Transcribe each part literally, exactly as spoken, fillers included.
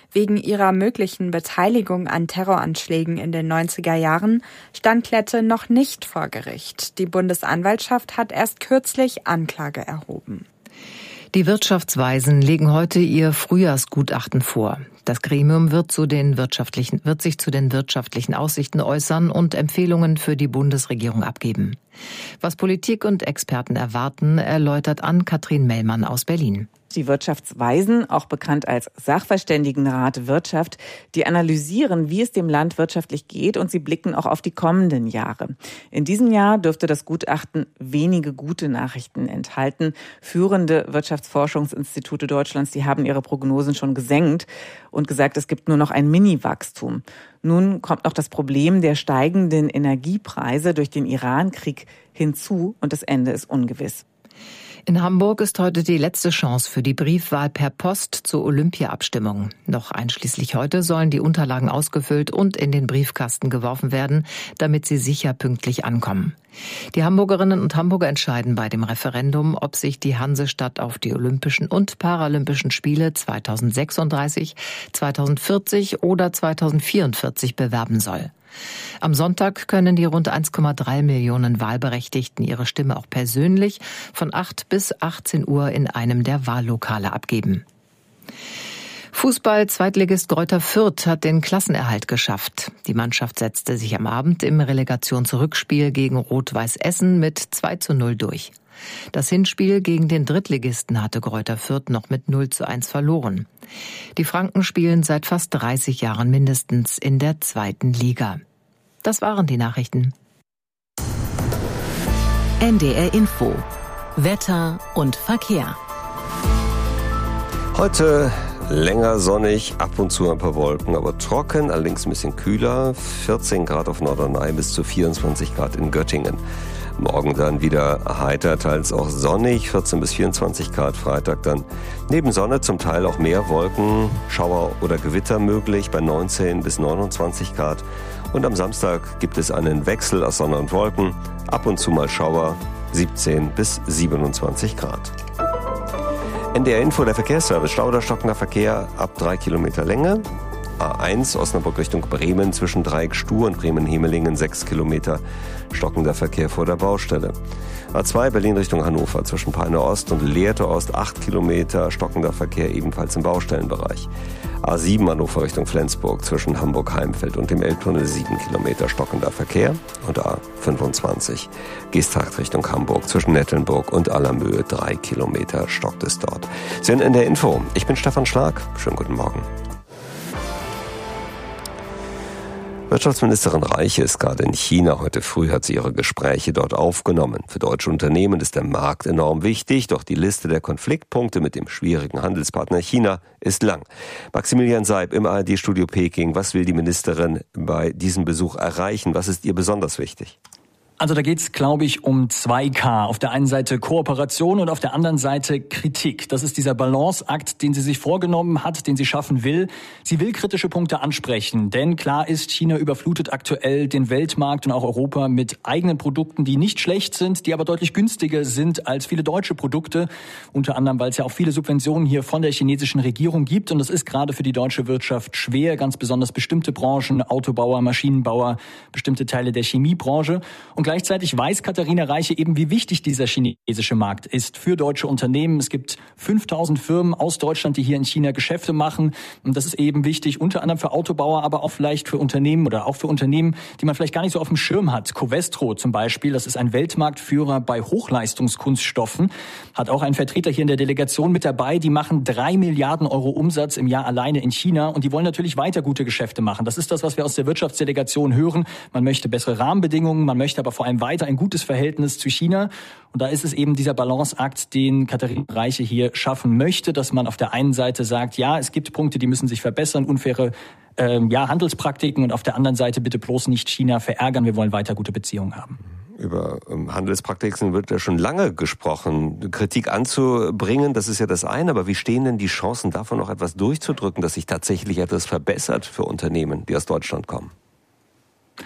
Wegen ihrer möglichen Beteiligung an Terroranschlägen in den neunziger Jahren stand Klette noch nicht vor Gericht. Die Bundesanwaltschaft hat erst kürzlich Anklage erhoben. Die Wirtschaftsweisen legen heute ihr Frühjahrsgutachten vor. Das Gremium wird, zu den wirtschaftlichen, wird sich zu den wirtschaftlichen Aussichten äußern und Empfehlungen für die Bundesregierung abgeben. Was Politik und Experten erwarten, erläutert Ann-Kathrin Mellmann aus Berlin. Die Wirtschaftsweisen, auch bekannt als Sachverständigenrat Wirtschaft, die analysieren, wie es dem Land wirtschaftlich geht, und sie blicken auch auf die kommenden Jahre. In diesem Jahr dürfte das Gutachten wenige gute Nachrichten enthalten. Führende Wirtschaftsforschungsinstitute Deutschlands, die haben ihre Prognosen schon gesenkt und gesagt, es gibt nur noch ein Mini-Wachstum. Nun kommt noch das Problem der steigenden Energiepreise durch den Iran-Krieg hinzu und das Ende ist ungewiss. In Hamburg ist heute die letzte Chance für die Briefwahl per Post zur Olympia-Abstimmung. Noch einschließlich heute sollen die Unterlagen ausgefüllt und in den Briefkasten geworfen werden, damit sie sicher pünktlich ankommen. Die Hamburgerinnen und Hamburger entscheiden bei dem Referendum, ob sich die Hansestadt auf die Olympischen und Paralympischen Spiele zweitausendsechsunddreißig, zweitausendvierzig oder zweitausendvierundvierzig bewerben soll. Am Sonntag können die rund eins Komma drei Millionen Wahlberechtigten ihre Stimme auch persönlich von acht bis achtzehn Uhr in einem der Wahllokale abgeben. Fußball-Zweitligist Greuther Fürth hat den Klassenerhalt geschafft. Die Mannschaft setzte sich am Abend im Relegationsrückspiel gegen Rot-Weiß Essen mit zwei zu null durch. Das Hinspiel gegen den Drittligisten hatte Greuther Fürth noch mit null zu eins verloren. Die Franken spielen seit fast dreißig Jahren mindestens in der zweiten Liga. Das waren die Nachrichten. N D R Info. Wetter und Verkehr. Heute länger sonnig, ab und zu ein paar Wolken, aber trocken, allerdings ein bisschen kühler. vierzehn Grad auf Norderney bis zu vierundzwanzig Grad in Göttingen. Morgen dann wieder heiter, teils auch sonnig, vierzehn bis vierundzwanzig Grad. Freitag dann neben Sonne zum Teil auch mehr Wolken, Schauer oder Gewitter möglich bei neunzehn bis neunundzwanzig Grad. Und am Samstag gibt es einen Wechsel aus Sonne und Wolken, ab und zu mal Schauer, siebzehn bis siebenundzwanzig Grad. N D R Info, der Verkehrsservice. Stau oder stockender Verkehr ab drei Kilometer Länge. A eins Osnabrück Richtung Bremen zwischen Dreieck Stuhr und Bremen-Hemelingen sechs Kilometer stockender Verkehr vor der Baustelle. A zwei Berlin Richtung Hannover zwischen Peine Ost und Lehrte Ost acht Kilometer stockender Verkehr ebenfalls im Baustellenbereich. A sieben Hannover Richtung Flensburg zwischen Hamburg-Heimfeld und dem Elbtunnel sieben Kilometer stockender Verkehr. Und A fünfundzwanzig Geesthacht Richtung Hamburg zwischen Nettelnburg und Allermöhe drei Kilometer stockt es dort. Sie sind in der Info. Ich bin Stefan Schlag. Schönen guten Morgen. Wirtschaftsministerin Reiche ist gerade in China. Heute früh hat sie ihre Gespräche dort aufgenommen. Für deutsche Unternehmen ist der Markt enorm wichtig, doch die Liste der Konfliktpunkte mit dem schwierigen Handelspartner China ist lang. Maximilian Seib im A R D-Studio Peking. Was will die Ministerin bei diesem Besuch erreichen? Was ist ihr besonders wichtig? Also da geht's, glaube ich, um zwei K. Auf der einen Seite Kooperation und auf der anderen Seite Kritik. Das ist dieser Balanceakt, den sie sich vorgenommen hat, den sie schaffen will. Sie will kritische Punkte ansprechen, denn klar ist, China überflutet aktuell den Weltmarkt und auch Europa mit eigenen Produkten, die nicht schlecht sind, die aber deutlich günstiger sind als viele deutsche Produkte. Unter anderem, weil es ja auch viele Subventionen hier von der chinesischen Regierung gibt. Und das ist gerade für die deutsche Wirtschaft schwer, ganz besonders bestimmte Branchen, Autobauer, Maschinenbauer, bestimmte Teile der Chemiebranche. Und gleichzeitig weiß Katharina Reiche eben, wie wichtig dieser chinesische Markt ist für deutsche Unternehmen. Es gibt fünftausend Firmen aus Deutschland, die hier in China Geschäfte machen. Und das ist eben wichtig, unter anderem für Autobauer, aber auch vielleicht für Unternehmen oder auch für Unternehmen, die man vielleicht gar nicht so auf dem Schirm hat. Covestro zum Beispiel, das ist ein Weltmarktführer bei Hochleistungskunststoffen, hat auch einen Vertreter hier in der Delegation mit dabei. Die machen drei Milliarden Euro Umsatz im Jahr alleine in China und die wollen natürlich weiter gute Geschäfte machen. Das ist das, was wir aus der Wirtschaftsdelegation hören. Man möchte bessere Rahmenbedingungen, man möchte aber vor allem weiter ein gutes Verhältnis zu China. Und da ist es eben dieser Balanceakt, den Katharina Reiche hier schaffen möchte, dass man auf der einen Seite sagt, ja, es gibt Punkte, die müssen sich verbessern, unfaire ähm, ja, Handelspraktiken und auf der anderen Seite bitte bloß nicht China verärgern. Wir wollen weiter gute Beziehungen haben. Über ähm, Handelspraktiken wird ja schon lange gesprochen. Kritik anzubringen, das ist ja das eine, aber wie stehen denn die Chancen davon noch etwas durchzudrücken, dass sich tatsächlich etwas verbessert für Unternehmen, die aus Deutschland kommen?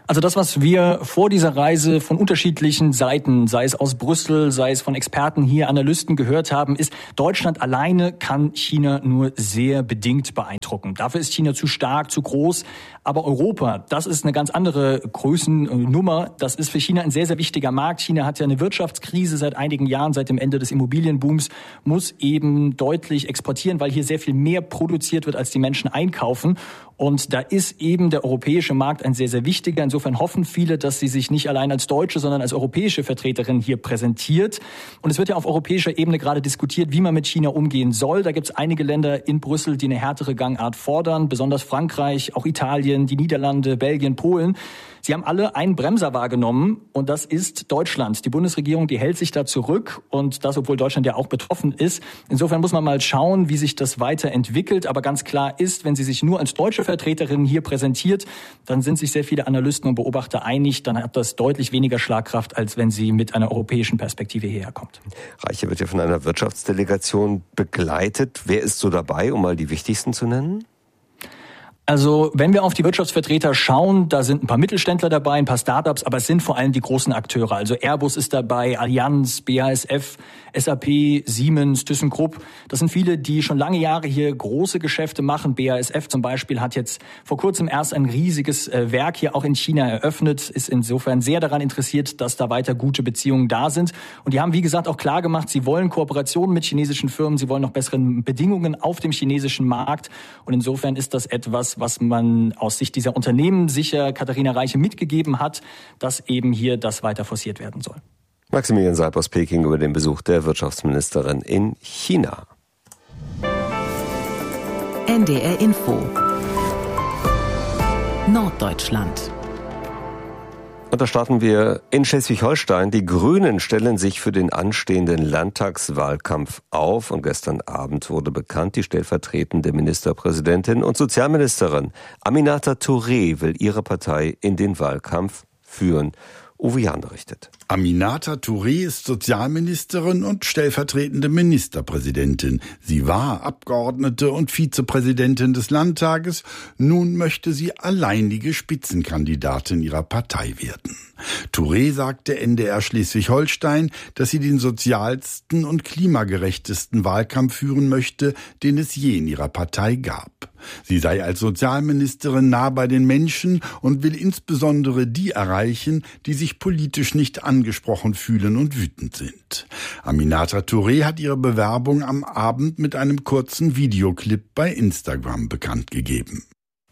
Also das, was wir vor dieser Reise von unterschiedlichen Seiten, sei es aus Brüssel, sei es von Experten hier, Analysten gehört haben, ist, Deutschland alleine kann China nur sehr bedingt beeindrucken. Dafür ist China zu stark, zu groß. Aber Europa, das ist eine ganz andere Größennummer. Das ist für China ein sehr, sehr wichtiger Markt. China hat ja eine Wirtschaftskrise seit einigen Jahren, seit dem Ende des Immobilienbooms, muss eben deutlich exportieren, weil hier sehr viel mehr produziert wird, als die Menschen einkaufen. Und da ist eben der europäische Markt ein sehr, sehr wichtiger. Insofern hoffen viele, dass sie sich nicht allein als deutsche, sondern als europäische Vertreterin hier präsentiert. Und es wird ja auf europäischer Ebene gerade diskutiert, wie man mit China umgehen soll. Da gibt es einige Länder in Brüssel, die eine härtere Gangart fordern, besonders Frankreich, auch Italien, die Niederlande, Belgien, Polen. Sie haben alle einen Bremser wahrgenommen und das ist Deutschland. Die Bundesregierung, die hält sich da zurück und das, obwohl Deutschland ja auch betroffen ist. Insofern muss man mal schauen, wie sich das weiterentwickelt. Aber ganz klar ist, wenn sie sich nur als deutsche Vertreterin hier präsentiert, dann sind sich sehr viele Analysten und Beobachter einig. Dann hat das deutlich weniger Schlagkraft, als wenn sie mit einer europäischen Perspektive hierher kommt. Reiche wird ja von einer Wirtschaftsdelegation begleitet. Wer ist so dabei, um mal die wichtigsten zu nennen? Also wenn wir auf die Wirtschaftsvertreter schauen, da sind ein paar Mittelständler dabei, ein paar Startups, aber es sind vor allem die großen Akteure. Also Airbus ist dabei, Allianz, B A S F, S A P, Siemens, ThyssenKrupp. Das sind viele, die schon lange Jahre hier große Geschäfte machen. B A S F zum Beispiel hat jetzt vor kurzem erst ein riesiges Werk hier auch in China eröffnet, ist insofern sehr daran interessiert, dass da weiter gute Beziehungen da sind. Und die haben, wie gesagt, auch klar gemacht, sie wollen Kooperationen mit chinesischen Firmen, sie wollen noch bessere Bedingungen auf dem chinesischen Markt. Und insofern ist das etwas, was man aus Sicht dieser Unternehmen sicher Katharina Reiche mitgegeben hat, dass eben hier das weiter forciert werden soll. Maximilian Seib aus Peking über den Besuch der Wirtschaftsministerin in China. N D R Info Norddeutschland. Und da starten wir in Schleswig-Holstein. Die Grünen stellen sich für den anstehenden Landtagswahlkampf auf. Und gestern Abend wurde bekannt, die stellvertretende Ministerpräsidentin und Sozialministerin Aminata Touré will ihre Partei in den Wahlkampf führen. Uwe Jahn berichtet. Aminata Touré ist Sozialministerin und stellvertretende Ministerpräsidentin. Sie war Abgeordnete und Vizepräsidentin des Landtages. Nun möchte sie alleinige Spitzenkandidatin ihrer Partei werden. Touré sagte N D R Schleswig-Holstein, dass sie den sozialsten und klimagerechtesten Wahlkampf führen möchte, den es je in ihrer Partei gab. Sie sei als Sozialministerin nah bei den Menschen und will insbesondere die erreichen, die sich politisch nicht angesprochen fühlen und wütend sind. Aminata Touré hat ihre Bewerbung am Abend mit einem kurzen Videoclip bei Instagram bekannt gegeben.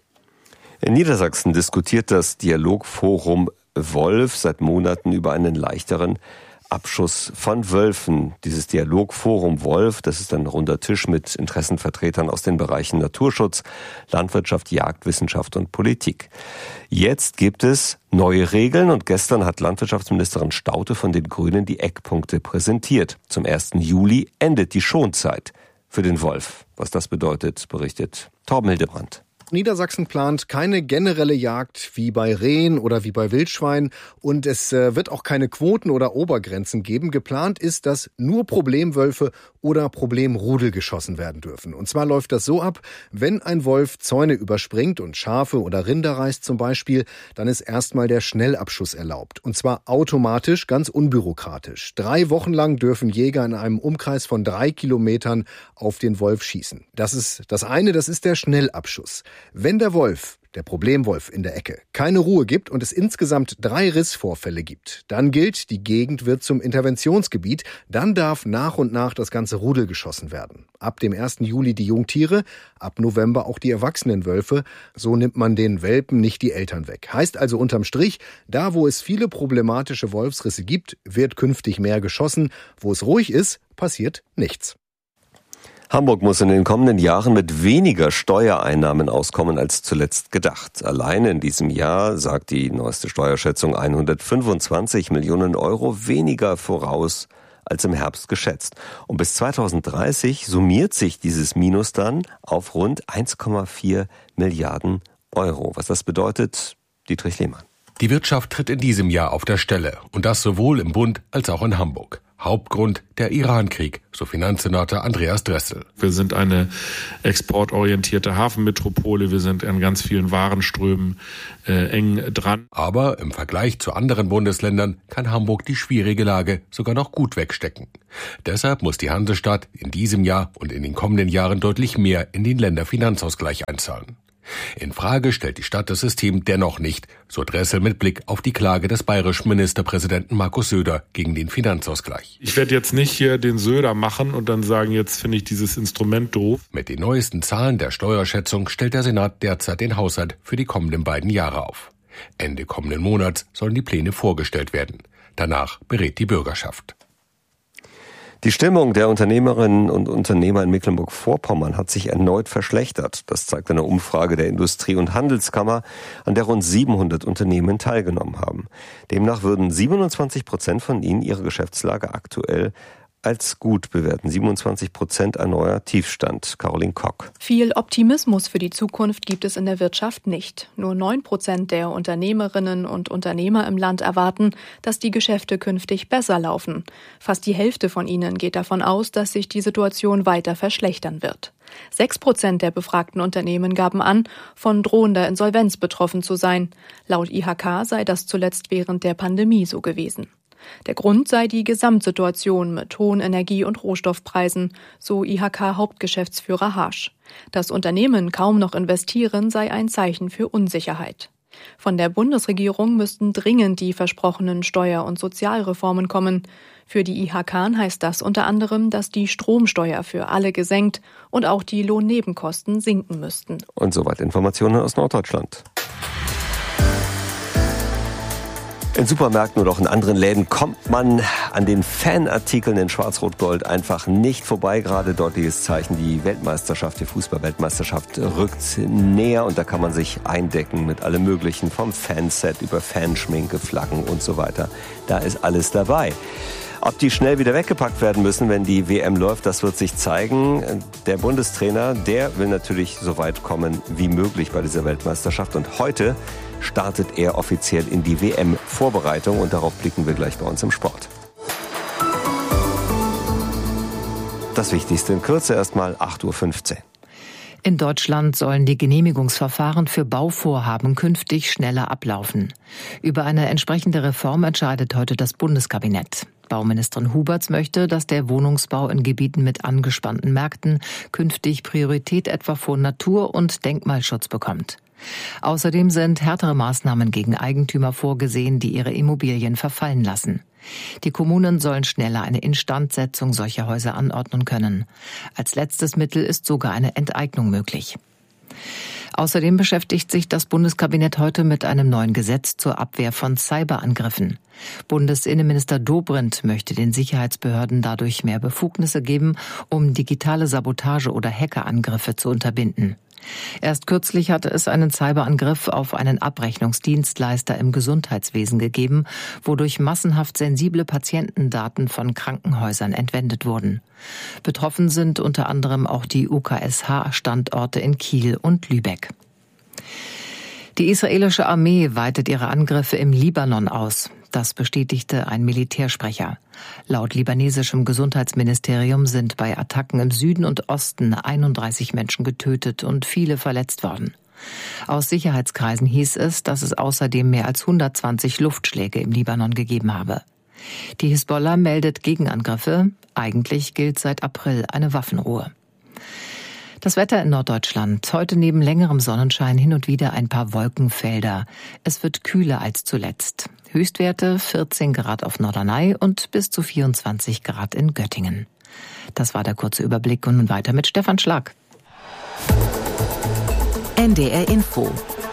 In Niedersachsen diskutiert das Dialogforum Wolf seit Monaten über einen leichteren Abschuss von Wölfen. Dieses Dialogforum Wolf, das ist ein runder Tisch mit Interessenvertretern aus den Bereichen Naturschutz, Landwirtschaft, Jagdwissenschaft und Politik. Jetzt gibt es neue Regeln und gestern hat Landwirtschaftsministerin Staudte von den Grünen die Eckpunkte präsentiert. Zum ersten Juli endet die Schonzeit für den Wolf. Was das bedeutet, berichtet Torben Hildebrandt. Niedersachsen plant keine generelle Jagd wie bei Rehen oder wie bei Wildschwein und es wird auch keine Quoten oder Obergrenzen geben. Geplant ist, dass nur Problemwölfe oder Problemrudel geschossen werden dürfen. Und zwar läuft das so ab, wenn ein Wolf Zäune überspringt und Schafe oder Rinder reißt zum Beispiel, dann ist erstmal der Schnellabschuss erlaubt. Und zwar automatisch, ganz unbürokratisch. Drei Wochen lang dürfen Jäger in einem Umkreis von drei Kilometern auf den Wolf schießen. Das ist das eine, das ist der Schnellabschuss. Wenn der Wolf, der Problemwolf in der Ecke, keine Ruhe gibt und es insgesamt drei Rissvorfälle gibt, dann gilt, die Gegend wird zum Interventionsgebiet, dann darf nach und nach das ganze Rudel geschossen werden. Ab dem ersten Juli die Jungtiere, ab November auch die erwachsenen Wölfe, so nimmt man den Welpen nicht die Eltern weg. Heißt also unterm Strich, da wo es viele problematische Wolfsrisse gibt, wird künftig mehr geschossen, wo es ruhig ist, passiert nichts. Hamburg muss in den kommenden Jahren mit weniger Steuereinnahmen auskommen als zuletzt gedacht. Allein in diesem Jahr sagt die neueste Steuerschätzung hundertfünfundzwanzig Millionen Euro weniger voraus als im Herbst geschätzt. Und bis zweitausenddreißig summiert sich dieses Minus dann auf rund eins Komma vier Milliarden Euro. Was das bedeutet, Dietrich Lehmann. Die Wirtschaft tritt in diesem Jahr auf der Stelle und das sowohl im Bund als auch in Hamburg. Hauptgrund der Iran-Krieg, so Finanzsenator Andreas Dressel. Wir sind eine exportorientierte Hafenmetropole, wir sind an ganz vielen Warenströmen äh, eng dran. Aber im Vergleich zu anderen Bundesländern kann Hamburg die schwierige Lage sogar noch gut wegstecken. Deshalb muss die Hansestadt in diesem Jahr und in den kommenden Jahren deutlich mehr in den Länderfinanzausgleich einzahlen. In Frage stellt die Stadt das System dennoch nicht, so Dressel mit Blick auf die Klage des bayerischen Ministerpräsidenten Markus Söder gegen den Finanzausgleich. Ich werde jetzt nicht hier den Söder machen und dann sagen, jetzt finde ich dieses Instrument doof. Mit den neuesten Zahlen der Steuerschätzung stellt der Senat derzeit den Haushalt für die kommenden beiden Jahre auf. Ende kommenden Monats sollen die Pläne vorgestellt werden. Danach berät die Bürgerschaft. Die Stimmung der Unternehmerinnen und Unternehmer in Mecklenburg-Vorpommern hat sich erneut verschlechtert. Das zeigt eine Umfrage der Industrie- und Handelskammer, an der rund siebenhundert Unternehmen teilgenommen haben. Demnach würden siebenundzwanzig Prozent von ihnen ihre Geschäftslage aktuell als gut bewerten. siebenundzwanzig Prozent ein neuer Tiefstand. Caroline Kock. Viel Optimismus für die Zukunft gibt es in der Wirtschaft nicht. Nur neun Prozent der Unternehmerinnen und Unternehmer im Land erwarten, dass die Geschäfte künftig besser laufen. Fast die Hälfte von ihnen geht davon aus, dass sich die Situation weiter verschlechtern wird. Sechs Prozent der befragten Unternehmen gaben an, von drohender Insolvenz betroffen zu sein. Laut I H K sei das zuletzt während der Pandemie so gewesen. Der Grund sei die Gesamtsituation mit hohen Energie- und Rohstoffpreisen, so I H K-Hauptgeschäftsführer Harsch. Dass Unternehmen kaum noch investieren, sei ein Zeichen für Unsicherheit. Von der Bundesregierung müssten dringend die versprochenen Steuer- und Sozialreformen kommen. Für die I H K heißt das unter anderem, dass die Stromsteuer für alle gesenkt und auch die Lohnnebenkosten sinken müssten. Und soweit Informationen aus Norddeutschland. In Supermärkten oder auch in anderen Läden kommt man an den Fanartikeln in Schwarz-Rot-Gold einfach nicht vorbei. Gerade dortiges Zeichen, die Weltmeisterschaft, die Fußball-Weltmeisterschaft rückt näher und da kann man sich eindecken mit allem Möglichen, vom Fanset über Fanschminke, Flaggen und so weiter. Da ist alles dabei. Ob die schnell wieder weggepackt werden müssen, wenn die W M läuft, das wird sich zeigen. Der Bundestrainer, der will natürlich so weit kommen wie möglich bei dieser Weltmeisterschaft. Und heute startet er offiziell in die W M-Vorbereitung. Und darauf blicken wir gleich bei uns im Sport. Das Wichtigste in Kürze erstmal acht Uhr fünfzehn. In Deutschland sollen die Genehmigungsverfahren für Bauvorhaben künftig schneller ablaufen. Über eine entsprechende Reform entscheidet heute das Bundeskabinett. Bauministerin Huberts möchte, dass der Wohnungsbau in Gebieten mit angespannten Märkten künftig Priorität etwa vor Natur- und Denkmalschutz bekommt. Außerdem sind härtere Maßnahmen gegen Eigentümer vorgesehen, die ihre Immobilien verfallen lassen. Die Kommunen sollen schneller eine Instandsetzung solcher Häuser anordnen können. Als letztes Mittel ist sogar eine Enteignung möglich. Außerdem beschäftigt sich das Bundeskabinett heute mit einem neuen Gesetz zur Abwehr von Cyberangriffen. Bundesinnenminister Dobrindt möchte den Sicherheitsbehörden dadurch mehr Befugnisse geben, um digitale Sabotage oder Hackerangriffe zu unterbinden. Erst kürzlich hatte es einen Cyberangriff auf einen Abrechnungsdienstleister im Gesundheitswesen gegeben, wodurch massenhaft sensible Patientendaten von Krankenhäusern entwendet wurden. Betroffen sind unter anderem auch die U K S H-Standorte in Kiel und Lübeck. Die israelische Armee weitet ihre Angriffe im Libanon aus. Das bestätigte ein Militärsprecher. Laut libanesischem Gesundheitsministerium sind bei Attacken im Süden und Osten einunddreißig Menschen getötet und viele verletzt worden. Aus Sicherheitskreisen hieß es, dass es außerdem mehr als hundertzwanzig Luftschläge im Libanon gegeben habe. Die Hisbollah meldet Gegenangriffe. Eigentlich gilt seit April eine Waffenruhe. Das Wetter in Norddeutschland. Heute neben längerem Sonnenschein hin und wieder ein paar Wolkenfelder. Es wird kühler als zuletzt. Höchstwerte vierzehn Grad auf Norderney und bis zu vierundzwanzig Grad in Göttingen. Das war der kurze Überblick und nun weiter mit Stefan Schlag. N D R Info.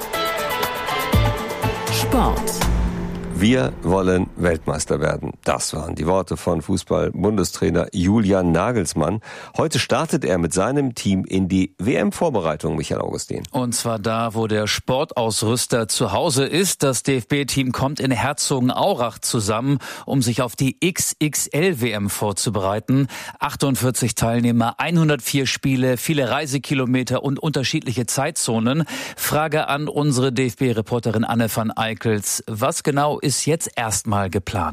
Sport. Wir wollen Weltmeister werden. Das waren die Worte von Fußball-Bundestrainer Julian Nagelsmann. Heute startet er mit seinem Team in die W M-Vorbereitung, Michael Augustin. Und zwar da, wo der Sportausrüster zu Hause ist. Das D F B-Team kommt in Herzogenaurach zusammen, um sich auf die X X L-W M vorzubereiten. achtundvierzig Teilnehmer, hundertvier Spiele, viele Reisekilometer und unterschiedliche Zeitzonen. Frage an unsere D F B-Reporterin Anne van Eickels. Was genau ist jetzt erstmal geplant?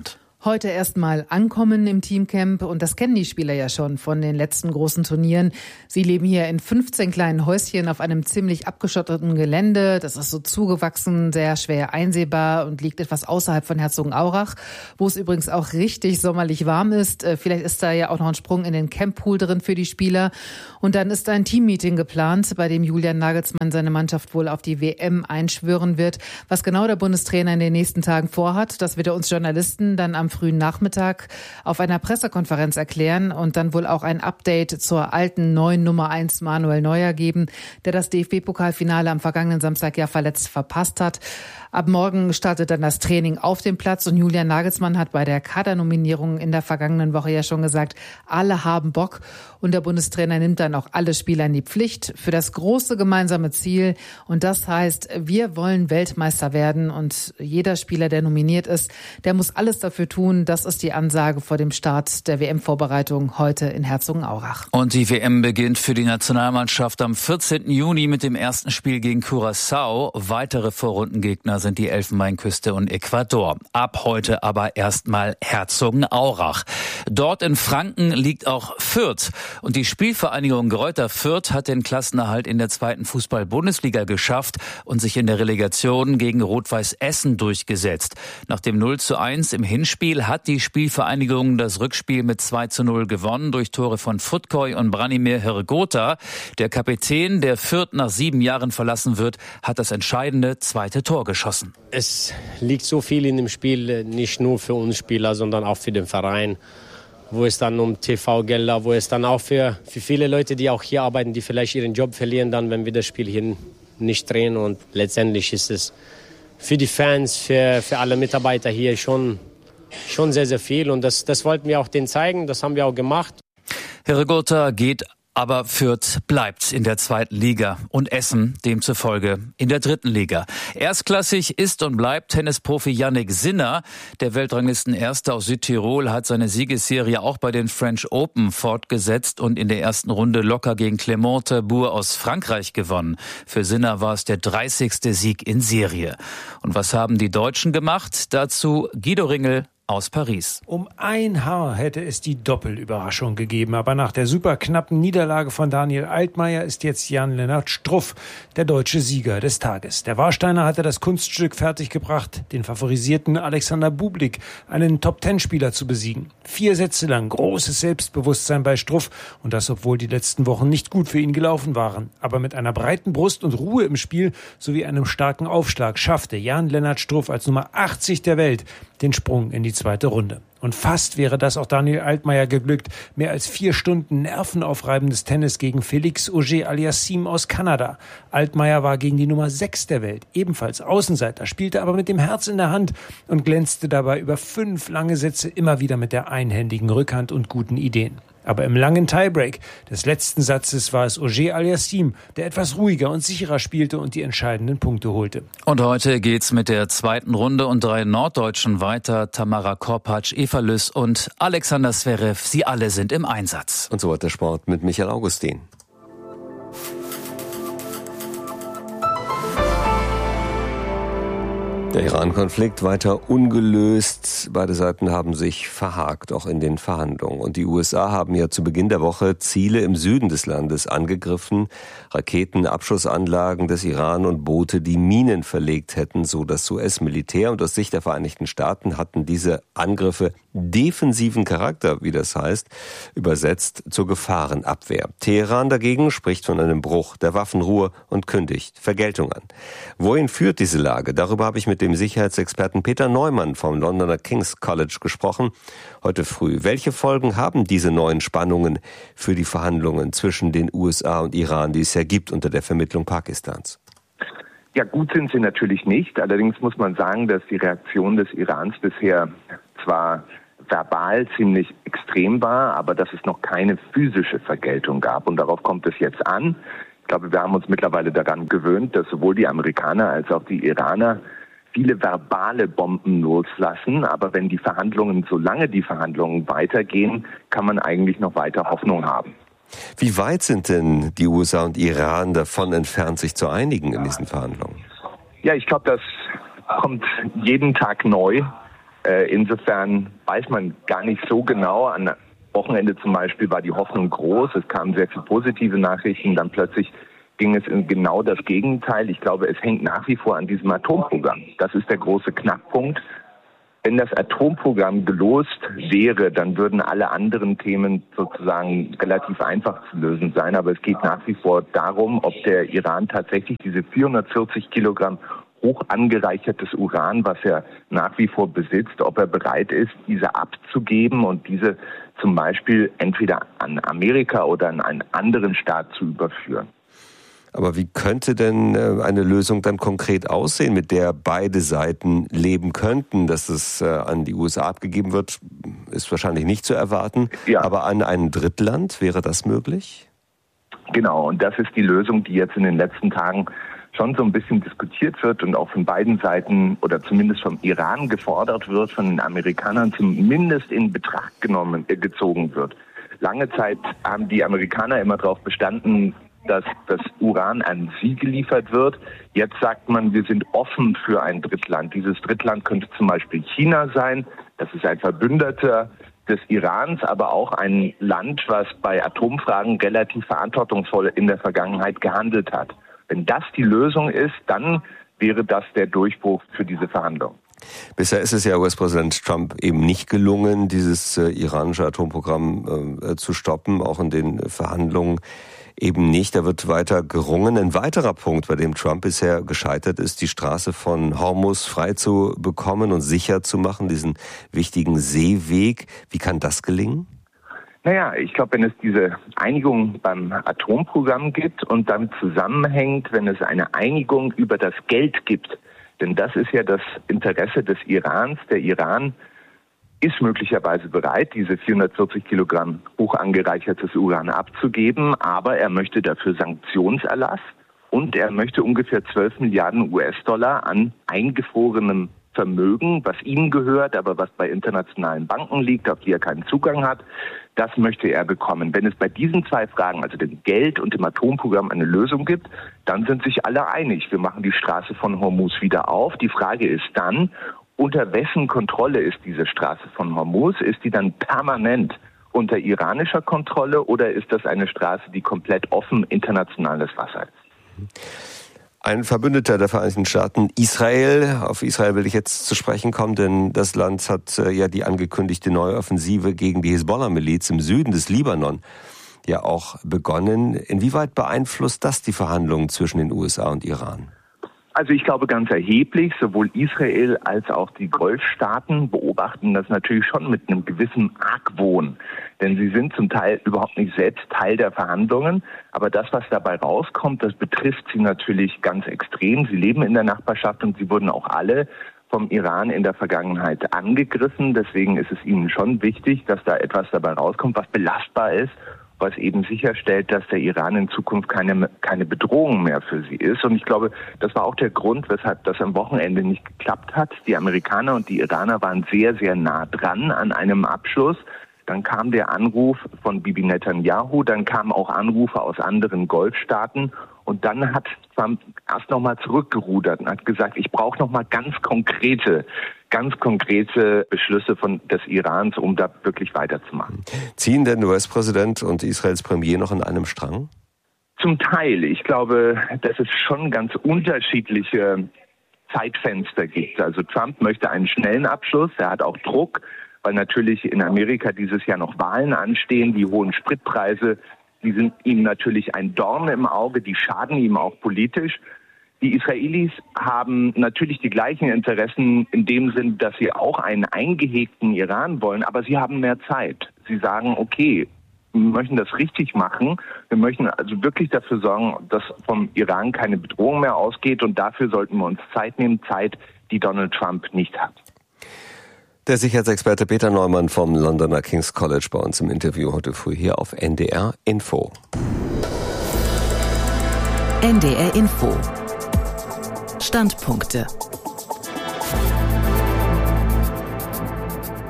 Heute erstmal ankommen im Teamcamp und das kennen die Spieler ja schon von den letzten großen Turnieren. Sie leben hier in fünfzehn kleinen Häuschen auf einem ziemlich abgeschotteten Gelände. Das ist so zugewachsen, sehr schwer einsehbar und liegt etwas außerhalb von Herzogenaurach, wo es übrigens auch richtig sommerlich warm ist. Vielleicht ist da ja auch noch ein Sprung in den Camppool drin für die Spieler. Und dann ist ein Teammeeting geplant, bei dem Julian Nagelsmann seine Mannschaft wohl auf die W M einschwören wird. Was genau der Bundestrainer in den nächsten Tagen vorhat, das wird er uns Journalisten dann am frühen Nachmittag auf einer Pressekonferenz erklären und dann wohl auch ein Update zur alten neuen Nummer eins Manuel Neuer geben, der das D F B-Pokalfinale am vergangenen Samstag ja verletzt verpasst hat. Ab morgen startet dann das Training auf dem Platz und Julian Nagelsmann hat bei der Kadernominierung in der vergangenen Woche ja schon gesagt, alle haben Bock und der Bundestrainer nimmt dann auch alle Spieler in die Pflicht für das große gemeinsame Ziel und das heißt, wir wollen Weltmeister werden und jeder Spieler, der nominiert ist, der muss alles dafür tun. Das ist die Ansage vor dem Start der W M-Vorbereitung heute in Herzogenaurach. Und die W M beginnt für die Nationalmannschaft am vierzehnten Juni mit dem ersten Spiel gegen Curaçao. Weitere Vorrundengegner sind die Elfenbeinküste und Ecuador. Ab heute aber erstmal Herzogenaurach. Dort in Franken liegt auch Fürth. Und die Spielvereinigung Greuther Fürth hat den Klassenerhalt in der zweiten Fußball-Bundesliga geschafft und sich in der Relegation gegen Rot-Weiß Essen durchgesetzt. Nach dem null zu eins im Hinspiel hat die Spielvereinigung das Rückspiel mit zwei zu null gewonnen durch Tore von Futkoy und Branimir Hrgota. Der Kapitän, der Fürth nach sieben Jahren verlassen wird, hat das entscheidende zweite Tor geschossen. Es liegt so viel in dem Spiel, nicht nur für uns Spieler, sondern auch für den Verein, wo es dann um T V-Gelder, wo es dann auch für, für viele Leute, die auch hier arbeiten, die vielleicht ihren Job verlieren, dann, wenn wir das Spiel hier nicht drehen. Und letztendlich ist es für die Fans, für, für alle Mitarbeiter hier schon, schon sehr, sehr viel. Und das, das wollten wir auch denen zeigen, das haben wir auch gemacht. Hrgota geht aber Fürth bleibt in der zweiten Liga und Essen demzufolge in der dritten Liga. Erstklassig ist und bleibt Tennisprofi Jannik Sinner. Der Weltranglistenerste aus Südtirol hat seine Siegesserie auch bei den French Open fortgesetzt und in der ersten Runde locker gegen Clément Tabour aus Frankreich gewonnen. Für Sinner war es der dreißigste Sieg in Serie. Und was haben die Deutschen gemacht? Dazu Guido Ringel aus Paris. Um ein Haar hätte es die Doppelüberraschung gegeben. Aber nach der superknappen Niederlage von Daniel Altmaier ist jetzt Jan-Lennart Struff der deutsche Sieger des Tages. Der Warsteiner hatte das Kunststück fertiggebracht, den favorisierten Alexander Bublik, einen Top-Ten-Spieler, zu besiegen. Vier Sätze lang großes Selbstbewusstsein bei Struff und das, obwohl die letzten Wochen nicht gut für ihn gelaufen waren. Aber mit einer breiten Brust und Ruhe im Spiel sowie einem starken Aufschlag schaffte Jan-Lennart Struff als Nummer achtzig der Welt den Sprung in die zweite Runde. Und fast wäre das auch Daniel Altmaier geglückt. Mehr als vier Stunden nervenaufreibendes Tennis gegen Félix Auger-Aliassime aus Kanada. Altmaier war gegen die Nummer sechs der Welt, ebenfalls Außenseiter, spielte aber mit dem Herz in der Hand und glänzte dabei über fünf lange Sätze immer wieder mit der einhändigen Rückhand und guten Ideen. Aber im langen Tiebreak des letzten Satzes war es Auger-Aliassime, der etwas ruhiger und sicherer spielte und die entscheidenden Punkte holte. Und heute geht's mit der zweiten Runde und drei Norddeutschen weiter. Tamara Korpatsch, Eva Lüss und Alexander Zverev, sie alle sind im Einsatz. Und so weiter Sport mit Michael Augustin. Der Iran-Konflikt weiter ungelöst. Beide Seiten haben sich verhakt, auch in den Verhandlungen. Und die U S A haben ja zu Beginn der Woche Ziele im Süden des Landes angegriffen. Raketenabschussanlagen des Iran und Boote, die Minen verlegt hätten, so das U S-Militär. Und aus Sicht der Vereinigten Staaten hatten diese Angriffe defensiven Charakter, wie das heißt, übersetzt zur Gefahrenabwehr. Teheran dagegen spricht von einem Bruch der Waffenruhe und kündigt Vergeltung an. Wohin führt diese Lage? Darüber habe ich mit dem Sicherheitsexperten Peter Neumann vom Londoner King's College gesprochen, heute früh. Welche Folgen haben diese neuen Spannungen für die Verhandlungen zwischen den U S A und Iran, die es ja gibt unter der Vermittlung Pakistans? Ja, gut sind sie natürlich nicht. Allerdings muss man sagen, dass die Reaktion des Irans bisher zwar verbal ziemlich extrem war, aber dass es noch keine physische Vergeltung gab. Und darauf kommt es jetzt an. Ich glaube, wir haben uns mittlerweile daran gewöhnt, dass sowohl die Amerikaner als auch die Iraner viele verbale Bomben loslassen. Aber wenn die Verhandlungen, solange die Verhandlungen weitergehen, kann man eigentlich noch weiter Hoffnung haben. Wie weit sind denn die U S A und Iran davon entfernt, sich zu einigen in diesen Verhandlungen? Ja, ich glaube, das kommt jeden Tag neu. Insofern weiß man gar nicht so genau. Am Wochenende zum Beispiel war die Hoffnung groß. Es kamen sehr viele positive Nachrichten. Dann plötzlich ging es in genau das Gegenteil. Ich glaube, es hängt nach wie vor an diesem Atomprogramm. Das ist der große Knackpunkt. Wenn das Atomprogramm gelost wäre, dann würden alle anderen Themen sozusagen relativ einfach zu lösen sein. Aber es geht nach wie vor darum, ob der Iran tatsächlich diese vierhundertvierzig Kilogramm hoch angereichertes Uran, was er nach wie vor besitzt, ob er bereit ist, diese abzugeben und diese zum Beispiel entweder an Amerika oder an einen anderen Staat zu überführen. Aber wie könnte denn eine Lösung dann konkret aussehen, mit der beide Seiten leben könnten? Dass es an die U S A abgegeben wird, ist wahrscheinlich nicht zu erwarten. Ja. Aber an ein Drittland, wäre das möglich? Genau, und das ist die Lösung, die jetzt in den letzten Tagen schon so ein bisschen diskutiert wird und auch von beiden Seiten oder zumindest vom Iran gefordert wird, von den Amerikanern zumindest in Betracht genommen, äh, gezogen wird. Lange Zeit haben die Amerikaner immer darauf bestanden, dass das Uran an sie geliefert wird. Jetzt sagt man, wir sind offen für ein Drittland. Dieses Drittland könnte zum Beispiel China sein. Das ist ein Verbündeter des Irans, aber auch ein Land, was bei Atomfragen relativ verantwortungsvoll in der Vergangenheit gehandelt hat. Wenn das die Lösung ist, dann wäre das der Durchbruch für diese Verhandlungen. Bisher ist es ja U S-Präsident Trump eben nicht gelungen, dieses äh, iranische Atomprogramm äh, zu stoppen, auch in den Verhandlungen eben nicht. Da wird weiter gerungen. Ein weiterer Punkt, bei dem Trump bisher gescheitert ist, die Straße von Hormuz frei zu bekommen und sicher zu machen, diesen wichtigen Seeweg. Wie kann das gelingen? Naja, ich glaube, wenn es diese Einigung beim Atomprogramm gibt und dann zusammenhängt, wenn es eine Einigung über das Geld gibt, denn das ist ja das Interesse des Irans. Der Iran ist möglicherweise bereit, diese vierhundertvierzig Kilogramm hoch angereichertes Uran abzugeben, aber er möchte dafür Sanktionserlass und er möchte ungefähr zwölf Milliarden U S-Dollar an eingefrorenem Vermögen, was ihm gehört, aber was bei internationalen Banken liegt, auf die er keinen Zugang hat. Das möchte er bekommen. Wenn es bei diesen zwei Fragen, also dem Geld und dem Atomprogramm, eine Lösung gibt, dann sind sich alle einig. Wir machen die Straße von Hormuz wieder auf. Die Frage ist dann, unter wessen Kontrolle ist diese Straße von Hormuz? Ist die dann permanent unter iranischer Kontrolle oder ist das eine Straße, die komplett offen internationales Wasser ist? Ein Verbündeter der Vereinigten Staaten, Israel. Auf Israel will ich jetzt zu sprechen kommen, denn das Land hat äh, ja die angekündigte neue Offensive gegen die Hisbollah-Miliz im Süden des Libanon ja auch begonnen. Inwieweit beeinflusst das die Verhandlungen zwischen den U S A und Iran? Also ich glaube ganz erheblich, sowohl Israel als auch die Golfstaaten beobachten das natürlich schon mit einem gewissen Argwohn. Denn sie sind zum Teil überhaupt nicht selbst Teil der Verhandlungen. Aber das, was dabei rauskommt, das betrifft sie natürlich ganz extrem. Sie leben in der Nachbarschaft und sie wurden auch alle vom Iran in der Vergangenheit angegriffen. Deswegen ist es ihnen schon wichtig, dass da etwas dabei rauskommt, was belastbar ist, was eben sicherstellt, dass der Iran in Zukunft keine, keine Bedrohung mehr für sie ist. Und ich glaube, das war auch der Grund, weshalb das am Wochenende nicht geklappt hat. Die Amerikaner und die Iraner waren sehr, sehr nah dran an einem Abschluss. Dann kam der Anruf von Bibi Netanyahu, dann kamen auch Anrufe aus anderen Golfstaaten. Und dann hat Trump erst nochmal zurückgerudert und hat gesagt, ich brauche nochmal ganz konkrete, ganz konkrete Beschlüsse von des Irans, um da wirklich weiterzumachen. Ziehen denn U S-Präsident und Israels Premier noch an einem Strang? Zum Teil. Ich glaube, dass es schon ganz unterschiedliche Zeitfenster gibt. Also Trump möchte einen schnellen Abschluss, er hat auch Druck, weil natürlich in Amerika dieses Jahr noch Wahlen anstehen, die hohen Spritpreise, die sind ihm natürlich ein Dorn im Auge, die schaden ihm auch politisch. Die Israelis haben natürlich die gleichen Interessen in dem Sinn, dass sie auch einen eingehegten Iran wollen, aber sie haben mehr Zeit. Sie sagen, okay, wir möchten das richtig machen. Wir möchten also wirklich dafür sorgen, dass vom Iran keine Bedrohung mehr ausgeht und dafür sollten wir uns Zeit nehmen, Zeit, die Donald Trump nicht hat. Der Sicherheitsexperte Peter Neumann vom Londoner King's College bei uns im Interview heute früh hier auf N D R Info. N D R Info. Standpunkte.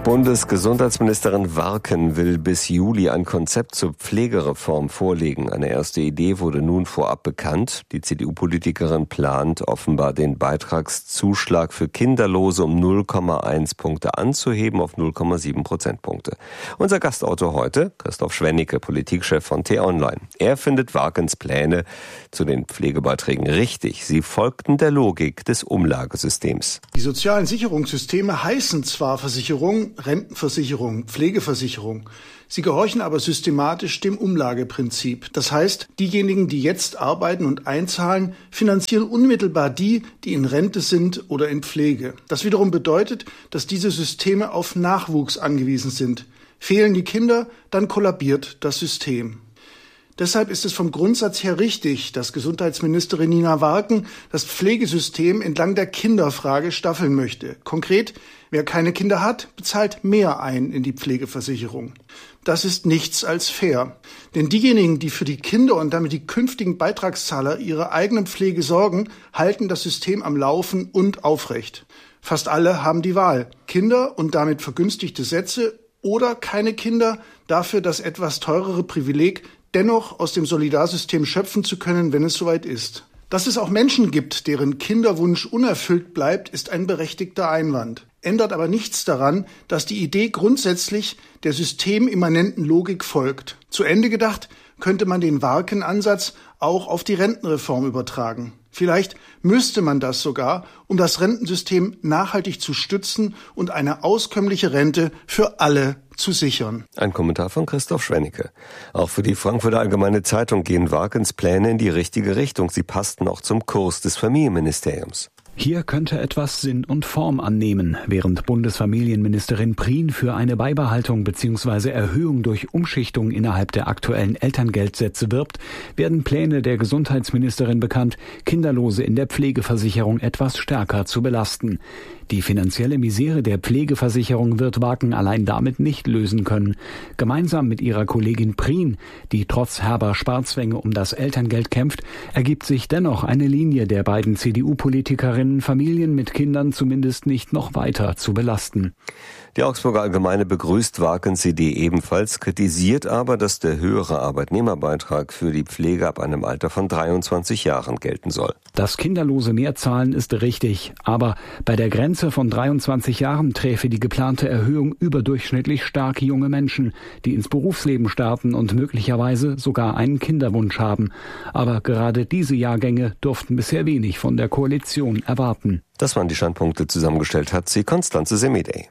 Bundesgesundheitsministerin Warken will bis Juli ein Konzept zur Pflegereform vorlegen. Eine erste Idee wurde nun vorab bekannt. Die C D U-Politikerin plant offenbar den Beitragszuschlag für Kinderlose um null Komma eins Punkte anzuheben auf null Komma sieben Prozentpunkte. Unser Gastautor heute, Christoph Schwennicke, Politikchef von T-Online. Er findet Warkens Pläne zu den Pflegebeiträgen richtig. Sie folgten der Logik des Umlagesystems. Die sozialen Sicherungssysteme heißen zwar Versicherung, Rentenversicherung, Pflegeversicherung. Sie gehorchen aber systematisch dem Umlageprinzip. Das heißt, diejenigen, die jetzt arbeiten und einzahlen, finanzieren unmittelbar die, die in Rente sind oder in Pflege. Das wiederum bedeutet, dass diese Systeme auf Nachwuchs angewiesen sind. Fehlen die Kinder, dann kollabiert das System. Deshalb ist es vom Grundsatz her richtig, dass Gesundheitsministerin Nina Warken das Pflegesystem entlang der Kinderfrage staffeln möchte. Konkret, wer keine Kinder hat, bezahlt mehr ein in die Pflegeversicherung. Das ist nichts als fair. Denn diejenigen, die für die Kinder und damit die künftigen Beitragszahler ihrer eigenen Pflege sorgen, halten das System am Laufen und aufrecht. Fast alle haben die Wahl. Kinder und damit vergünstigte Sätze oder keine Kinder, dafür das etwas teurere Privileg, dennoch aus dem Solidarsystem schöpfen zu können, wenn es soweit ist. Dass es auch Menschen gibt, deren Kinderwunsch unerfüllt bleibt, ist ein berechtigter Einwand. Ändert aber nichts daran, dass die Idee grundsätzlich der systemimmanenten Logik folgt. Zu Ende gedacht könnte man den Warken-Ansatz auch auf die Rentenreform übertragen. Vielleicht müsste man das sogar, um das Rentensystem nachhaltig zu stützen und eine auskömmliche Rente für alle zu sichern. Ein Kommentar von Christoph Schwennicke. Auch für die Frankfurter Allgemeine Zeitung gehen Warkens Pläne in die richtige Richtung. Sie passten auch zum Kurs des Familienministeriums. Hier könnte etwas Sinn und Form annehmen. Während Bundesfamilienministerin Prien für eine Beibehaltung bzw. Erhöhung durch Umschichtung innerhalb der aktuellen Elterngeldsätze wirbt, werden Pläne der Gesundheitsministerin bekannt, Kinderlose in der Pflegeversicherung etwas stärker zu belasten. Die finanzielle Misere der Pflegeversicherung wird Warken allein damit nicht lösen können. Gemeinsam mit ihrer Kollegin Prien, die trotz herber Sparzwänge um das Elterngeld kämpft, ergibt sich dennoch eine Linie der beiden C D U-Politikerinnen, Familien mit Kindern zumindest nicht noch weiter zu belasten. Die Augsburger Allgemeine begrüßt Warkens Idee ebenfalls, kritisiert aber, dass der höhere Arbeitnehmerbeitrag für die Pflege ab einem Alter von dreiundzwanzig Jahren gelten soll. Das Kinderlose mehr zahlen ist richtig, aber bei der Grenze von dreiundzwanzig Jahren träfe die geplante Erhöhung überdurchschnittlich stark junge Menschen, die ins Berufsleben starten und möglicherweise sogar einen Kinderwunsch haben. Aber gerade diese Jahrgänge durften bisher wenig von der Koalition erwarten. Das waren die Standpunkte, zusammengestellt hat sie Konstanze Semidey.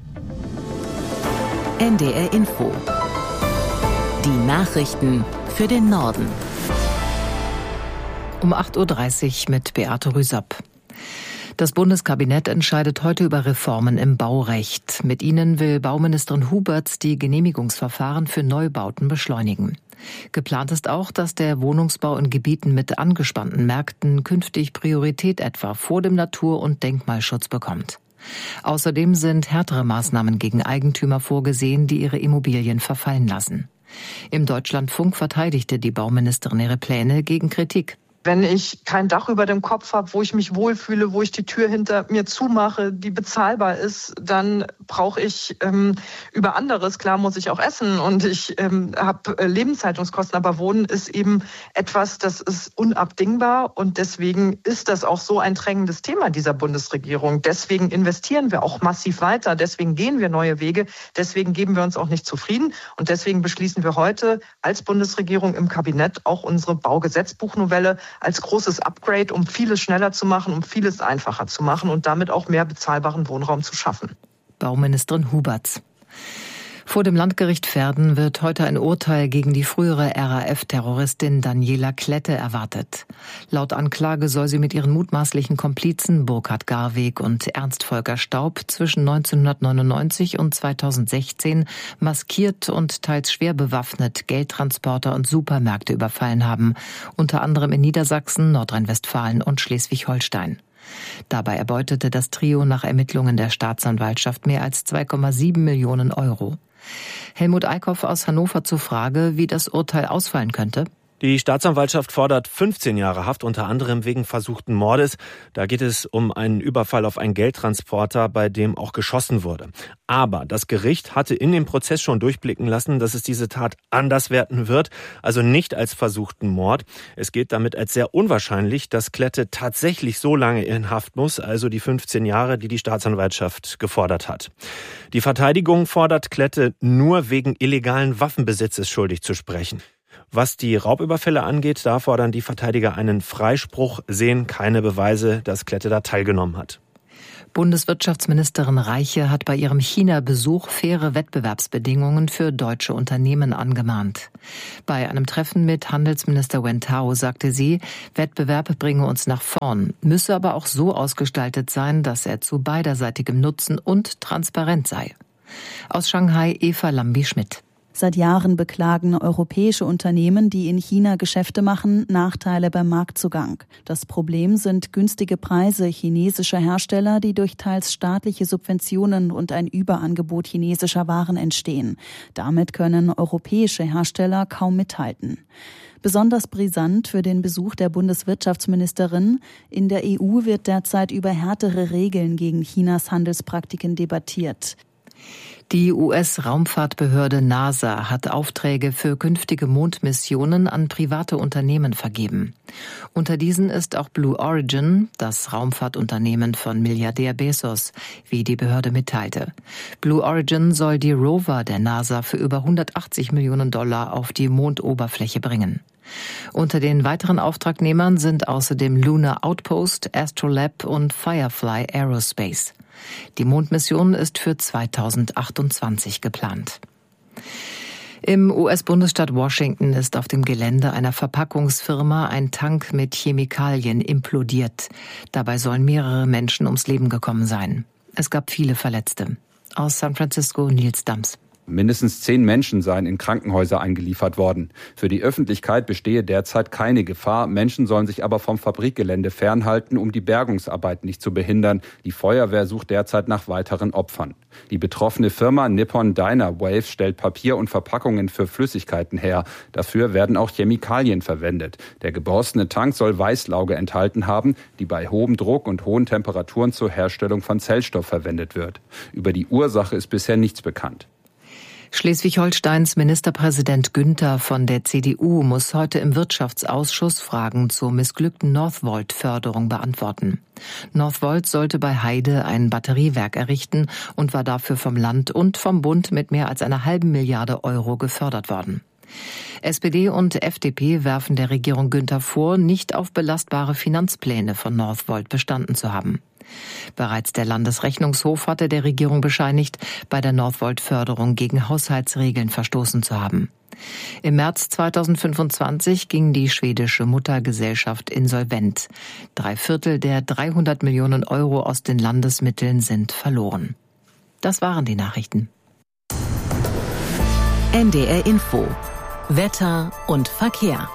N D R Info. Die Nachrichten für den Norden. Um acht Uhr dreißig mit Beate Rüsapp. Das Bundeskabinett entscheidet heute über Reformen im Baurecht. Mit ihnen will Bauministerin Huberts die Genehmigungsverfahren für Neubauten beschleunigen. Geplant ist auch, dass der Wohnungsbau in Gebieten mit angespannten Märkten künftig Priorität etwa vor dem Natur- und Denkmalschutz bekommt. Außerdem sind härtere Maßnahmen gegen Eigentümer vorgesehen, die ihre Immobilien verfallen lassen. Im Deutschlandfunk verteidigte die Bauministerin ihre Pläne gegen Kritik. Wenn ich kein Dach über dem Kopf habe, wo ich mich wohlfühle, wo ich die Tür hinter mir zumache, die bezahlbar ist, dann brauche ich ähm, über anderes. Klar muss ich auch essen und ich ähm, habe äh, Lebenshaltungskosten, aber Wohnen ist eben etwas, das ist unabdingbar und deswegen ist das auch so ein drängendes Thema dieser Bundesregierung. Deswegen investieren wir auch massiv weiter, deswegen gehen wir neue Wege, deswegen geben wir uns auch nicht zufrieden und deswegen beschließen wir heute als Bundesregierung im Kabinett auch unsere Baugesetzbuchnovelle als großes Upgrade, um vieles schneller zu machen, um vieles einfacher zu machen und damit auch mehr bezahlbaren Wohnraum zu schaffen. Bauministerin Huberts. Vor dem Landgericht Verden wird heute ein Urteil gegen die frühere R A F-Terroristin Daniela Klette erwartet. Laut Anklage soll sie mit ihren mutmaßlichen Komplizen Burkhard Garweg und Ernst Volker Staub zwischen neunzehnhundertneunundneunzig und zweitausendsechzehn maskiert und teils schwer bewaffnet Geldtransporter und Supermärkte überfallen haben, unter anderem in Niedersachsen, Nordrhein-Westfalen und Schleswig-Holstein. Dabei erbeutete das Trio nach Ermittlungen der Staatsanwaltschaft mehr als zwei Komma sieben Millionen Euro. Helmut Eickhoff aus Hannover zur Frage, wie das Urteil ausfallen könnte. Die Staatsanwaltschaft fordert fünfzehn Jahre Haft, unter anderem wegen versuchten Mordes. Da geht es um einen Überfall auf einen Geldtransporter, bei dem auch geschossen wurde. Aber das Gericht hatte in dem Prozess schon durchblicken lassen, dass es diese Tat anders werten wird, also nicht als versuchten Mord. Es gilt damit als sehr unwahrscheinlich, dass Klette tatsächlich so lange in Haft muss, also die fünfzehn Jahre, die die Staatsanwaltschaft gefordert hat. Die Verteidigung fordert Klette nur wegen illegalen Waffenbesitzes schuldig zu sprechen. Was die Raubüberfälle angeht, da fordern die Verteidiger einen Freispruch, sehen keine Beweise, dass Klette da teilgenommen hat. Bundeswirtschaftsministerin Reiche hat bei ihrem China-Besuch faire Wettbewerbsbedingungen für deutsche Unternehmen angemahnt. Bei einem Treffen mit Handelsminister Wen Tao sagte sie, Wettbewerb bringe uns nach vorn, müsse aber auch so ausgestaltet sein, dass er zu beiderseitigem Nutzen und transparent sei. Aus Shanghai Eva Lambi-Schmidt. Seit Jahren beklagen europäische Unternehmen, die in China Geschäfte machen, Nachteile beim Marktzugang. Das Problem sind günstige Preise chinesischer Hersteller, die durch teils staatliche Subventionen und ein Überangebot chinesischer Waren entstehen. Damit können europäische Hersteller kaum mithalten. Besonders brisant für den Besuch der Bundeswirtschaftsministerin: In der E U wird derzeit über härtere Regeln gegen Chinas Handelspraktiken debattiert. Die U S-Raumfahrtbehörde NASA hat Aufträge für künftige Mondmissionen an private Unternehmen vergeben. Unter diesen ist auch Blue Origin, das Raumfahrtunternehmen von Milliardär Bezos, wie die Behörde mitteilte. Blue Origin soll die Rover der NASA für über hundertachtzig Millionen Dollar auf die Mondoberfläche bringen. Unter den weiteren Auftragnehmern sind außerdem Lunar Outpost, Astrolab und Firefly Aerospace. Die Mondmission ist für zweitausendachtundzwanzig geplant. Im U S-Bundesstaat Washington ist auf dem Gelände einer Verpackungsfirma ein Tank mit Chemikalien implodiert. Dabei sollen mehrere Menschen ums Leben gekommen sein. Es gab viele Verletzte. Aus San Francisco Nils Dams. Mindestens zehn Menschen seien in Krankenhäuser eingeliefert worden. Für die Öffentlichkeit bestehe derzeit keine Gefahr. Menschen sollen sich aber vom Fabrikgelände fernhalten, um die Bergungsarbeit nicht zu behindern. Die Feuerwehr sucht derzeit nach weiteren Opfern. Die betroffene Firma Nippon Dyna Waves stellt Papier und Verpackungen für Flüssigkeiten her. Dafür werden auch Chemikalien verwendet. Der geborstene Tank soll Weißlauge enthalten haben, die bei hohem Druck und hohen Temperaturen zur Herstellung von Zellstoff verwendet wird. Über die Ursache ist bisher nichts bekannt. Schleswig-Holsteins Ministerpräsident Günther von der C D U muss heute im Wirtschaftsausschuss Fragen zur missglückten Northvolt-Förderung beantworten. Northvolt sollte bei Heide ein Batteriewerk errichten und war dafür vom Land und vom Bund mit mehr als einer halben Milliarde Euro gefördert worden. S P D und F D P werfen der Regierung Günther vor, nicht auf belastbare Finanzpläne von Northvolt bestanden zu haben. Bereits der Landesrechnungshof hatte der Regierung bescheinigt, bei der Northvolt-Förderung gegen Haushaltsregeln verstoßen zu haben. Im März zweitausendfünfundzwanzig ging die schwedische Muttergesellschaft insolvent. Drei Viertel der dreihundert Millionen Euro aus den Landesmitteln sind verloren. Das waren die Nachrichten. N D R Info. Wetter und Verkehr.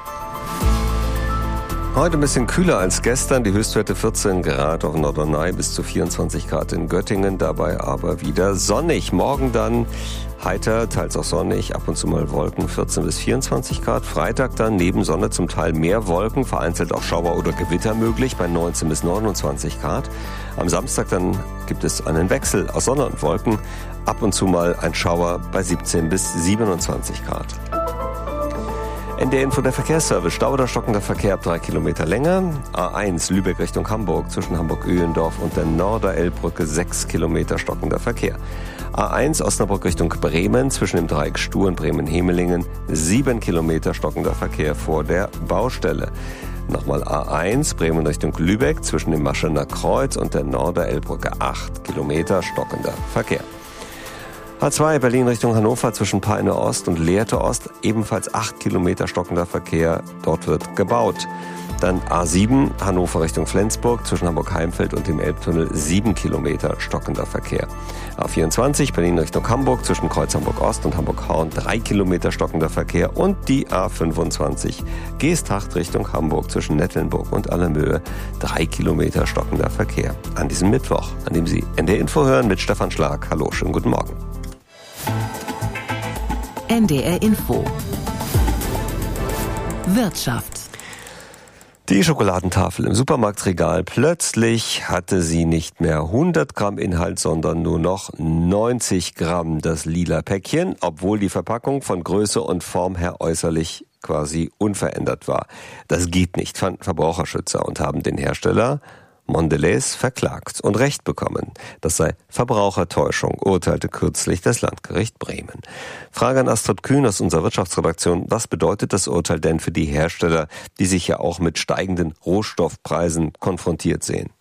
Heute ein bisschen kühler als gestern, die Höchstwerte vierzehn Grad auf Norderney bis zu vierundzwanzig Grad in Göttingen, dabei aber wieder sonnig. Morgen dann heiter, teils auch sonnig, ab und zu mal Wolken, vierzehn bis vierundzwanzig Grad. Freitag dann neben Sonne zum Teil mehr Wolken, vereinzelt auch Schauer oder Gewitter möglich bei neunzehn bis neunundzwanzig Grad. Am Samstag dann gibt es einen Wechsel aus Sonne und Wolken, ab und zu mal ein Schauer bei siebzehn bis siebenundzwanzig Grad. N D R Info, der Verkehrsservice. Stau oder stockender Verkehr ab drei Kilometer länger. A eins Lübeck Richtung Hamburg zwischen Hamburg-Öhlendorf und der Norderelbbrücke sechs Kilometer stockender Verkehr. A eins Osnabrück Richtung Bremen zwischen dem Dreieck Stur und Bremen-Hemelingen sieben Kilometer stockender Verkehr vor der Baustelle. Nochmal A eins Bremen Richtung Lübeck zwischen dem Maschener Kreuz und der Norderelbbrücke acht Kilometer stockender Verkehr. A zwei Berlin Richtung Hannover zwischen Peine Ost und Lehrte Ost, ebenfalls acht Kilometer stockender Verkehr, dort wird gebaut. Dann A sieben Hannover Richtung Flensburg zwischen Hamburg-Heimfeld und dem Elbtunnel sieben Kilometer stockender Verkehr. A vierundzwanzig Berlin Richtung Hamburg zwischen Kreuz Hamburg-Ost und Hamburg-Horn drei Kilometer stockender Verkehr und die A fünfundzwanzig Geesthacht Richtung Hamburg zwischen Nettelnburg und Allermöhe drei Kilometer stockender Verkehr. An diesem Mittwoch, an dem Sie N D R Info hören mit Stefan Schlag. Hallo, schönen guten Morgen. N D R Info. Wirtschaft. Die Schokoladentafel im Supermarktregal. Plötzlich hatte sie nicht mehr hundert Gramm Inhalt, sondern nur noch neunzig Gramm. Das lila Päckchen, obwohl die Verpackung von Größe und Form her äußerlich quasi unverändert war. Das geht nicht, fanden Verbraucherschützer und haben den Hersteller Mondelez verklagt und Recht bekommen. Das sei Verbrauchertäuschung, urteilte kürzlich das Landgericht Bremen. Frage an Astrid Kühn aus unserer Wirtschaftsredaktion. Was bedeutet das Urteil denn für die Hersteller, die sich ja auch mit steigenden Rohstoffpreisen konfrontiert sehen?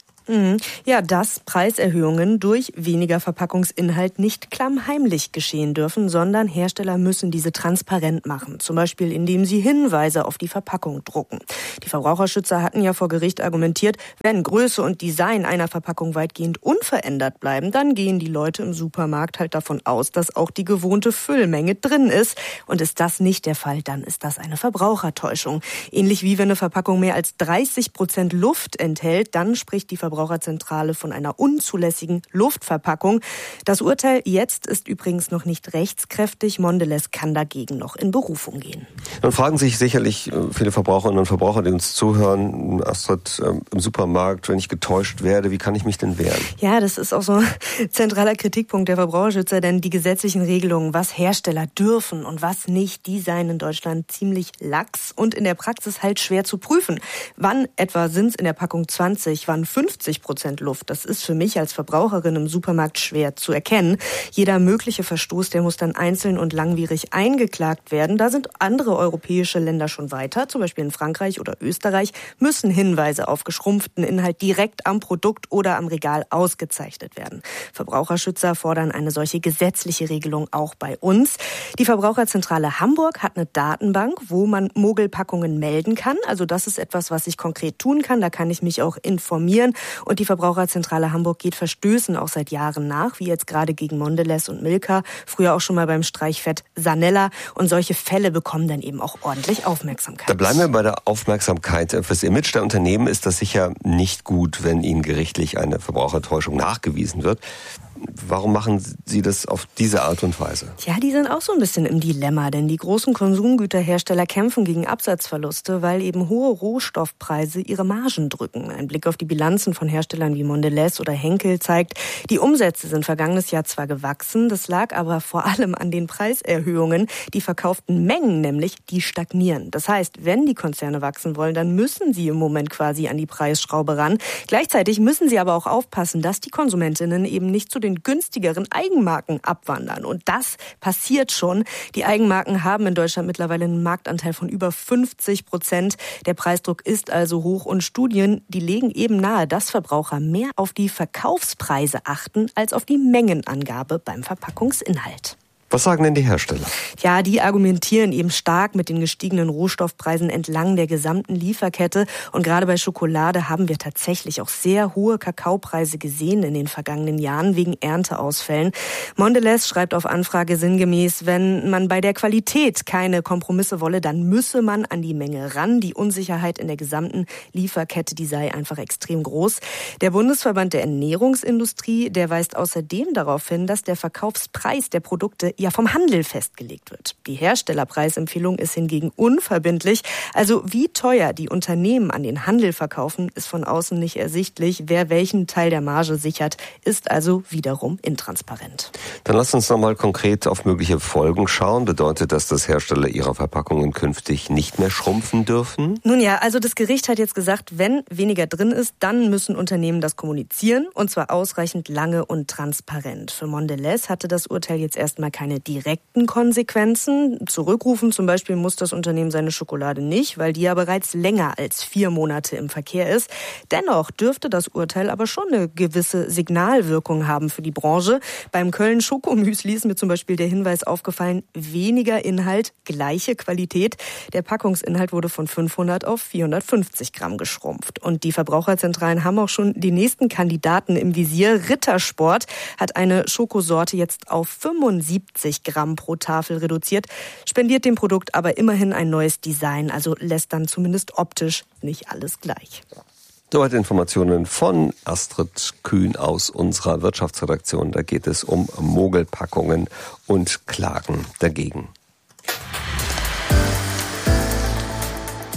Ja, dass Preiserhöhungen durch weniger Verpackungsinhalt nicht klammheimlich geschehen dürfen, sondern Hersteller müssen diese transparent machen. Zum Beispiel, indem sie Hinweise auf die Verpackung drucken. Die Verbraucherschützer hatten ja vor Gericht argumentiert, wenn Größe und Design einer Verpackung weitgehend unverändert bleiben, dann gehen die Leute im Supermarkt halt davon aus, dass auch die gewohnte Füllmenge drin ist. Und ist das nicht der Fall, dann ist das eine Verbrauchertäuschung. Ähnlich wie wenn eine Verpackung mehr als dreißig Prozent Luft enthält, dann spricht die Verbraucherzentrale von einer unzulässigen Luftverpackung. Das Urteil jetzt ist übrigens noch nicht rechtskräftig. Mondelez kann dagegen noch in Berufung gehen. Dann fragen sich sicherlich viele Verbraucherinnen und Verbraucher, die uns zuhören, Astrid, im Supermarkt, wenn ich getäuscht werde, wie kann ich mich denn wehren? Ja, das ist auch so ein zentraler Kritikpunkt der Verbraucherschützer, denn die gesetzlichen Regelungen, was Hersteller dürfen und was nicht, die seien in Deutschland ziemlich lax und in der Praxis halt schwer zu prüfen. Wann etwa sind es in der Packung zwanzig, wann fünfzig Prozent Luft. Das ist für mich als Verbraucherin im Supermarkt schwer zu erkennen. Jeder mögliche Verstoß, der muss dann einzeln und langwierig eingeklagt werden. Da sind andere europäische Länder schon weiter. Zum Beispiel in Frankreich oder Österreich müssen Hinweise auf geschrumpften Inhalt direkt am Produkt oder am Regal ausgezeichnet werden. Verbraucherschützer fordern eine solche gesetzliche Regelung auch bei uns. Die Verbraucherzentrale Hamburg hat eine Datenbank, wo man Mogelpackungen melden kann. Also das ist etwas, was ich konkret tun kann. Da kann ich mich auch informieren. Und die Verbraucherzentrale Hamburg geht Verstößen auch seit Jahren nach, wie jetzt gerade gegen Mondelez und Milka, früher auch schon mal beim Streichfett Sanella. Und solche Fälle bekommen dann eben auch ordentlich Aufmerksamkeit. Da bleiben wir bei der Aufmerksamkeit. Fürs Image der Unternehmen ist das sicher nicht gut, wenn ihnen gerichtlich eine Verbrauchertäuschung nachgewiesen wird. Warum machen Sie das auf diese Art und Weise? Ja, die sind auch so ein bisschen im Dilemma, denn die großen Konsumgüterhersteller kämpfen gegen Absatzverluste, weil eben hohe Rohstoffpreise ihre Margen drücken. Ein Blick auf die Bilanzen von Herstellern wie Mondelez oder Henkel zeigt, die Umsätze sind vergangenes Jahr zwar gewachsen, das lag aber vor allem an den Preiserhöhungen. Die verkauften Mengen nämlich, die stagnieren. Das heißt, wenn die Konzerne wachsen wollen, dann müssen sie im Moment quasi an die Preisschraube ran. Gleichzeitig müssen sie aber auch aufpassen, dass die Konsumentinnen eben nicht zu den günstigeren Eigenmarken abwandern. Und das passiert schon. Die Eigenmarken haben in Deutschland mittlerweile einen Marktanteil von über fünfzig Prozent. Der Preisdruck ist also hoch und Studien, die legen eben nahe, dass Verbraucher mehr auf die Verkaufspreise achten als auf die Mengenangabe beim Verpackungsinhalt. Was sagen denn die Hersteller? Ja, die argumentieren eben stark mit den gestiegenen Rohstoffpreisen entlang der gesamten Lieferkette. Und gerade bei Schokolade haben wir tatsächlich auch sehr hohe Kakaopreise gesehen in den vergangenen Jahren wegen Ernteausfällen. Mondelez schreibt auf Anfrage sinngemäß, wenn man bei der Qualität keine Kompromisse wolle, dann müsse man an die Menge ran. Die Unsicherheit in der gesamten Lieferkette, die sei einfach extrem groß. Der Bundesverband der Ernährungsindustrie, der weist außerdem darauf hin, dass der Verkaufspreis der Produkte ja vom Handel festgelegt wird. Die Herstellerpreisempfehlung ist hingegen unverbindlich. Also wie teuer die Unternehmen an den Handel verkaufen, ist von außen nicht ersichtlich. Wer welchen Teil der Marge sichert, ist also wiederum intransparent. Dann lasst uns noch mal konkret auf mögliche Folgen schauen. Bedeutet das, dass Hersteller ihrer Verpackungen künftig nicht mehr schrumpfen dürfen? Nun ja, also das Gericht hat jetzt gesagt, wenn weniger drin ist, dann müssen Unternehmen das kommunizieren und zwar ausreichend lange und transparent. Für Mondelez hatte das Urteil jetzt erstmal keine direkten Konsequenzen. Zurückrufen zum Beispiel muss das Unternehmen seine Schokolade nicht, weil die ja bereits länger als vier Monate im Verkehr ist. Dennoch dürfte das Urteil aber schon eine gewisse Signalwirkung haben für die Branche. Beim Köln Schokomüsli ist mir zum Beispiel der Hinweis aufgefallen, weniger Inhalt, gleiche Qualität. Der Packungsinhalt wurde von fünfhundert auf vierhundertfünfzig Gramm geschrumpft. Und die Verbraucherzentralen haben auch schon die nächsten Kandidaten im Visier. Rittersport hat eine Schokosorte jetzt auf fünfundsiebzig Gramm pro Tafel reduziert, spendiert dem Produkt aber immerhin ein neues Design, also lässt dann zumindest optisch nicht alles gleich. Soweit Informationen von Astrid Kühn aus unserer Wirtschaftsredaktion. Da geht es um Mogelpackungen und Klagen dagegen.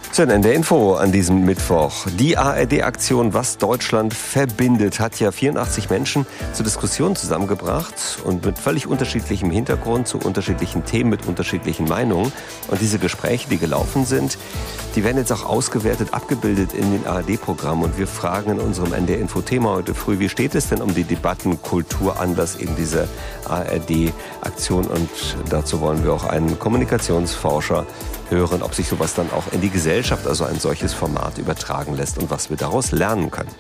Zu N der Info an diesem Mittwoch. Die A R D-Aktion Was Deutschland verbindet hat ja vierundachtzig Menschen zur Diskussion zusammengebracht und mit völlig unterschiedlichem Hintergrund zu unterschiedlichen Themen mit unterschiedlichen Meinungen. Und diese Gespräche, die gelaufen sind, die werden jetzt auch ausgewertet, abgebildet in den A R D-Programmen. Und wir fragen in unserem N der Info-Thema heute früh, wie steht es denn um die Debattenkultur Anlass eben dieser A R D-Aktion? Und dazu wollen wir auch einen Kommunikationsforscher hören, ob sich sowas dann auch in die Gesellschaft, also ein solches Format, übertragen lässt und was wir daraus lernen können.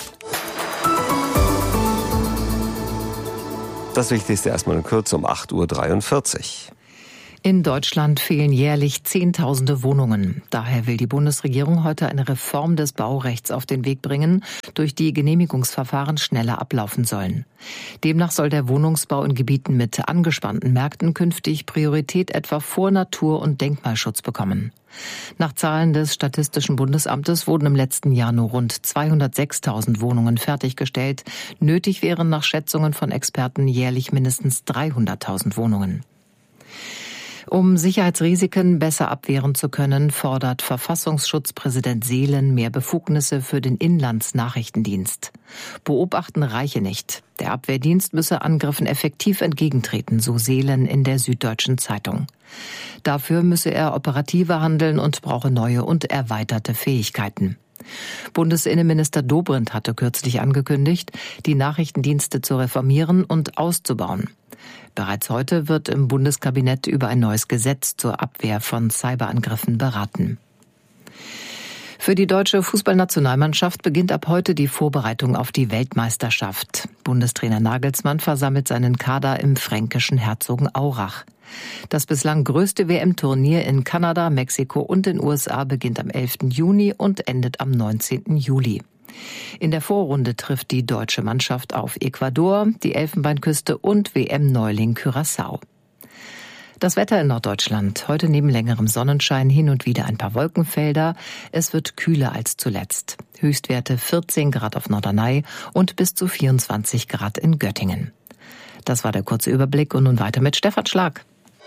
Das Wichtigste erstmal in Kürze um acht Uhr dreiundvierzig. In Deutschland fehlen jährlich Zehntausende Wohnungen. Daher will die Bundesregierung heute eine Reform des Baurechts auf den Weg bringen, durch die Genehmigungsverfahren schneller ablaufen sollen. Demnach soll der Wohnungsbau in Gebieten mit angespannten Märkten künftig Priorität etwa vor Natur- und Denkmalschutz bekommen. Nach Zahlen des Statistischen Bundesamtes wurden im letzten Jahr nur rund zweihundertsechstausend Wohnungen fertiggestellt. Nötig wären nach Schätzungen von Experten jährlich mindestens dreihunderttausend Wohnungen. Um Sicherheitsrisiken besser abwehren zu können, fordert Verfassungsschutzpräsident Seelen mehr Befugnisse für den Inlandsnachrichtendienst. Beobachten reiche nicht. Der Abwehrdienst müsse Angriffen effektiv entgegentreten, so Seelen in der Süddeutschen Zeitung. Dafür müsse er operativer handeln und brauche neue und erweiterte Fähigkeiten. Bundesinnenminister Dobrindt hatte kürzlich angekündigt, die Nachrichtendienste zu reformieren und auszubauen. Bereits heute wird im Bundeskabinett über ein neues Gesetz zur Abwehr von Cyberangriffen beraten. Für die deutsche Fußballnationalmannschaft beginnt ab heute die Vorbereitung auf die Weltmeisterschaft. Bundestrainer Nagelsmann versammelt seinen Kader im fränkischen Herzogenaurach. Das bislang größte W M-Turnier in Kanada, Mexiko und den U S A beginnt am elften Juni und endet am neunzehnten Juli. In der Vorrunde trifft die deutsche Mannschaft auf Ecuador, die Elfenbeinküste und W M-Neuling Curaçao. Das Wetter in Norddeutschland. Heute neben längerem Sonnenschein hin und wieder ein paar Wolkenfelder. Es wird kühler als zuletzt. Höchstwerte vierzehn Grad auf Norderney und bis zu vierundzwanzig Grad in Göttingen. Das war der kurze Überblick und nun weiter mit Stefan Schlag.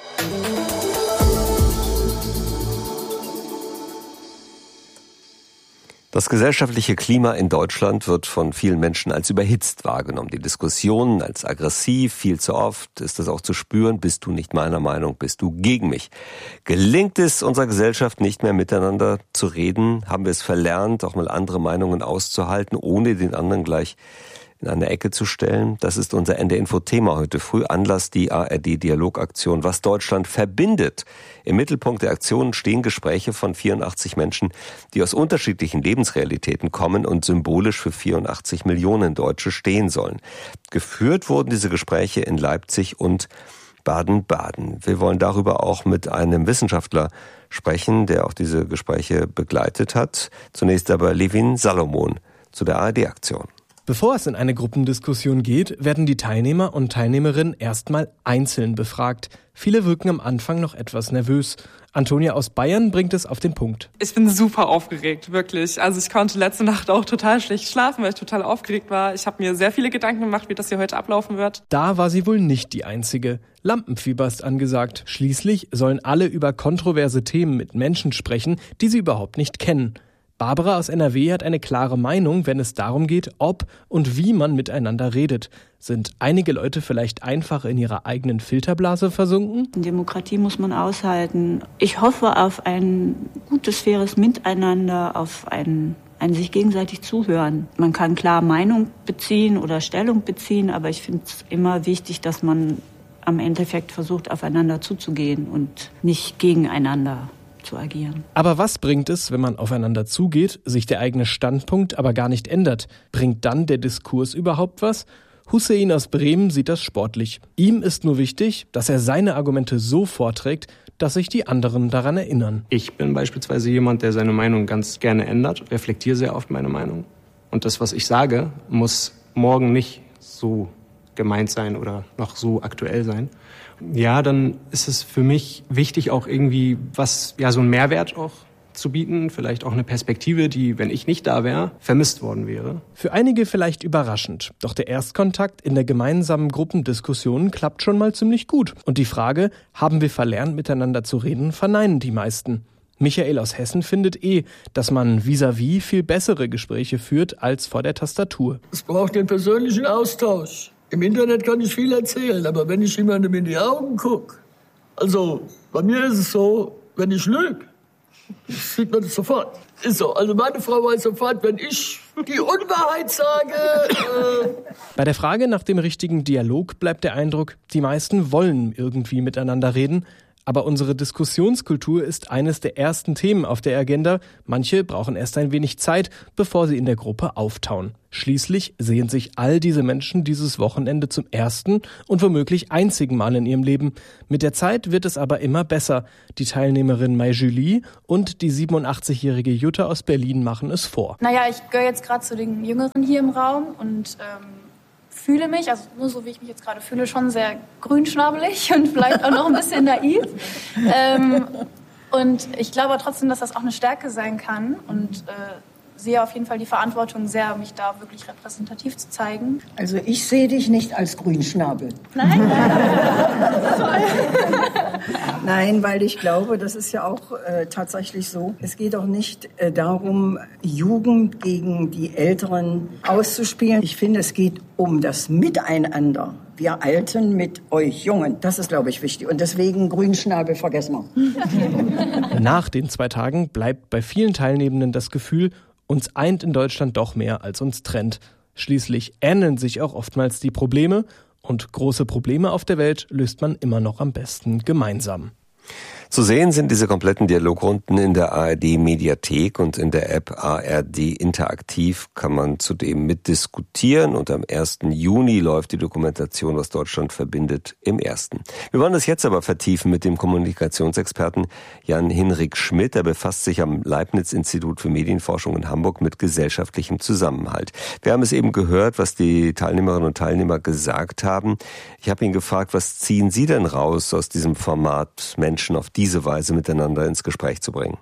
Das gesellschaftliche Klima in Deutschland wird von vielen Menschen als überhitzt wahrgenommen. Die Diskussionen als aggressiv, viel zu oft ist das auch zu spüren. Bist du nicht meiner Meinung, bist du gegen mich. Gelingt es unserer Gesellschaft nicht mehr miteinander zu reden? Haben wir es verlernt, auch mal andere Meinungen auszuhalten, ohne den anderen gleich in eine Ecke zu stellen? Das ist unser N der Info-Thema heute früh. Anlass die A R D-Dialogaktion Was Deutschland verbindet. Im Mittelpunkt der Aktion stehen Gespräche von vierundachtzig Menschen, die aus unterschiedlichen Lebensrealitäten kommen und symbolisch für vierundachtzig Millionen Deutsche stehen sollen. Geführt wurden diese Gespräche in Leipzig und Baden-Baden. Wir wollen darüber auch mit einem Wissenschaftler sprechen, der auch diese Gespräche begleitet hat. Zunächst aber Levin Salomon zu der A R D-Aktion. Bevor es in eine Gruppendiskussion geht, werden die Teilnehmer und Teilnehmerinnen erstmal einzeln befragt. Viele wirken am Anfang noch etwas nervös. Antonia aus Bayern bringt es auf den Punkt. Ich bin super aufgeregt, wirklich. Also ich konnte letzte Nacht auch total schlecht schlafen, weil ich total aufgeregt war. Ich habe mir sehr viele Gedanken gemacht, wie das hier heute ablaufen wird. Da war sie wohl nicht die Einzige. Lampenfieber ist angesagt. Schließlich sollen alle über kontroverse Themen mit Menschen sprechen, die sie überhaupt nicht kennen. Barbara aus N R W hat eine klare Meinung, wenn es darum geht, ob und wie man miteinander redet. Sind einige Leute vielleicht einfach in ihrer eigenen Filterblase versunken? Demokratie muss man aushalten. Ich hoffe auf ein gutes, faires Miteinander, auf ein, ein sich gegenseitig zuhören. Man kann klar Meinung beziehen oder Stellung beziehen, aber ich finde es immer wichtig, dass man am Endeffekt versucht, aufeinander zuzugehen und nicht gegeneinander zu agieren. Aber was bringt es, wenn man aufeinander zugeht, sich der eigene Standpunkt aber gar nicht ändert? Bringt dann der Diskurs überhaupt was? Hussein aus Bremen sieht das sportlich. Ihm ist nur wichtig, dass er seine Argumente so vorträgt, dass sich die anderen daran erinnern. Ich bin beispielsweise jemand, der seine Meinung ganz gerne ändert, reflektiere sehr oft meine Meinung. Und das, was ich sage, muss morgen nicht so gemeint sein oder noch so aktuell sein. Ja, dann ist es für mich wichtig, auch irgendwie was, ja, so einen Mehrwert auch zu bieten, vielleicht auch eine Perspektive, die, wenn ich nicht da wäre, vermisst worden wäre. Für einige vielleicht überraschend, doch der Erstkontakt in der gemeinsamen Gruppendiskussion klappt schon mal ziemlich gut. Und die Frage, haben wir verlernt, miteinander zu reden, verneinen die meisten. Michael aus Hessen findet eh, dass man vis-à-vis viel bessere Gespräche führt als vor der Tastatur. Es braucht den persönlichen Austausch. Im Internet kann ich viel erzählen, aber wenn ich jemandem in die Augen gucke, also bei mir ist es so, wenn ich lüge, sieht man das sofort. Ist so. Also meine Frau weiß sofort, wenn ich die Unwahrheit sage. Äh Bei der Frage nach dem richtigen Dialog bleibt der Eindruck, die meisten wollen irgendwie miteinander reden. Aber unsere Diskussionskultur ist eines der ersten Themen auf der Agenda. Manche brauchen erst ein wenig Zeit, bevor sie in der Gruppe auftauen. Schließlich sehen sich all diese Menschen dieses Wochenende zum ersten und womöglich einzigen Mal in ihrem Leben. Mit der Zeit wird es aber immer besser. Die Teilnehmerin Mai Julie und die siebenundachtzigjährige Jutta aus Berlin machen es vor. Naja, ich gehöre jetzt gerade zu den Jüngeren hier im Raum und ähm fühle mich, also nur so wie ich mich jetzt gerade fühle, schon sehr grünschnabelig und vielleicht auch noch ein bisschen naiv. Ähm, und ich glaube trotzdem, dass das auch eine Stärke sein kann und äh, sehe auf jeden Fall die Verantwortung sehr, mich da wirklich repräsentativ zu zeigen. Also ich sehe dich nicht als Grünschnabel. Nein? Nein, weil ich glaube, das ist ja auch äh, tatsächlich so. Es geht auch nicht äh, darum, Jugend gegen die Älteren auszuspielen. Ich finde, es geht um das Miteinander. Wir Alten mit euch Jungen. Das ist, glaube ich, wichtig. Und deswegen Grünschnabel vergessen wir. Nach den zwei Tagen bleibt bei vielen Teilnehmenden das Gefühl, uns eint in Deutschland doch mehr, als uns trennt. Schließlich ähneln sich auch oftmals die Probleme und große Probleme auf der Welt löst man immer noch am besten gemeinsam. Zu sehen sind diese kompletten Dialogrunden in der A R D-Mediathek und in der App A R D Interaktiv kann man zudem mitdiskutieren und am ersten Juni läuft die Dokumentation, was Deutschland verbindet, im ersten. Wir wollen das jetzt aber vertiefen mit dem Kommunikationsexperten Jan-Hinrik Schmidt. Er befasst sich am Leibniz-Institut für Medienforschung in Hamburg mit gesellschaftlichem Zusammenhalt. Wir haben es eben gehört, was die Teilnehmerinnen und Teilnehmer gesagt haben. Ich habe ihn gefragt, was ziehen Sie denn raus aus diesem Format, Menschen auf diese Weise miteinander ins Gespräch zu bringen?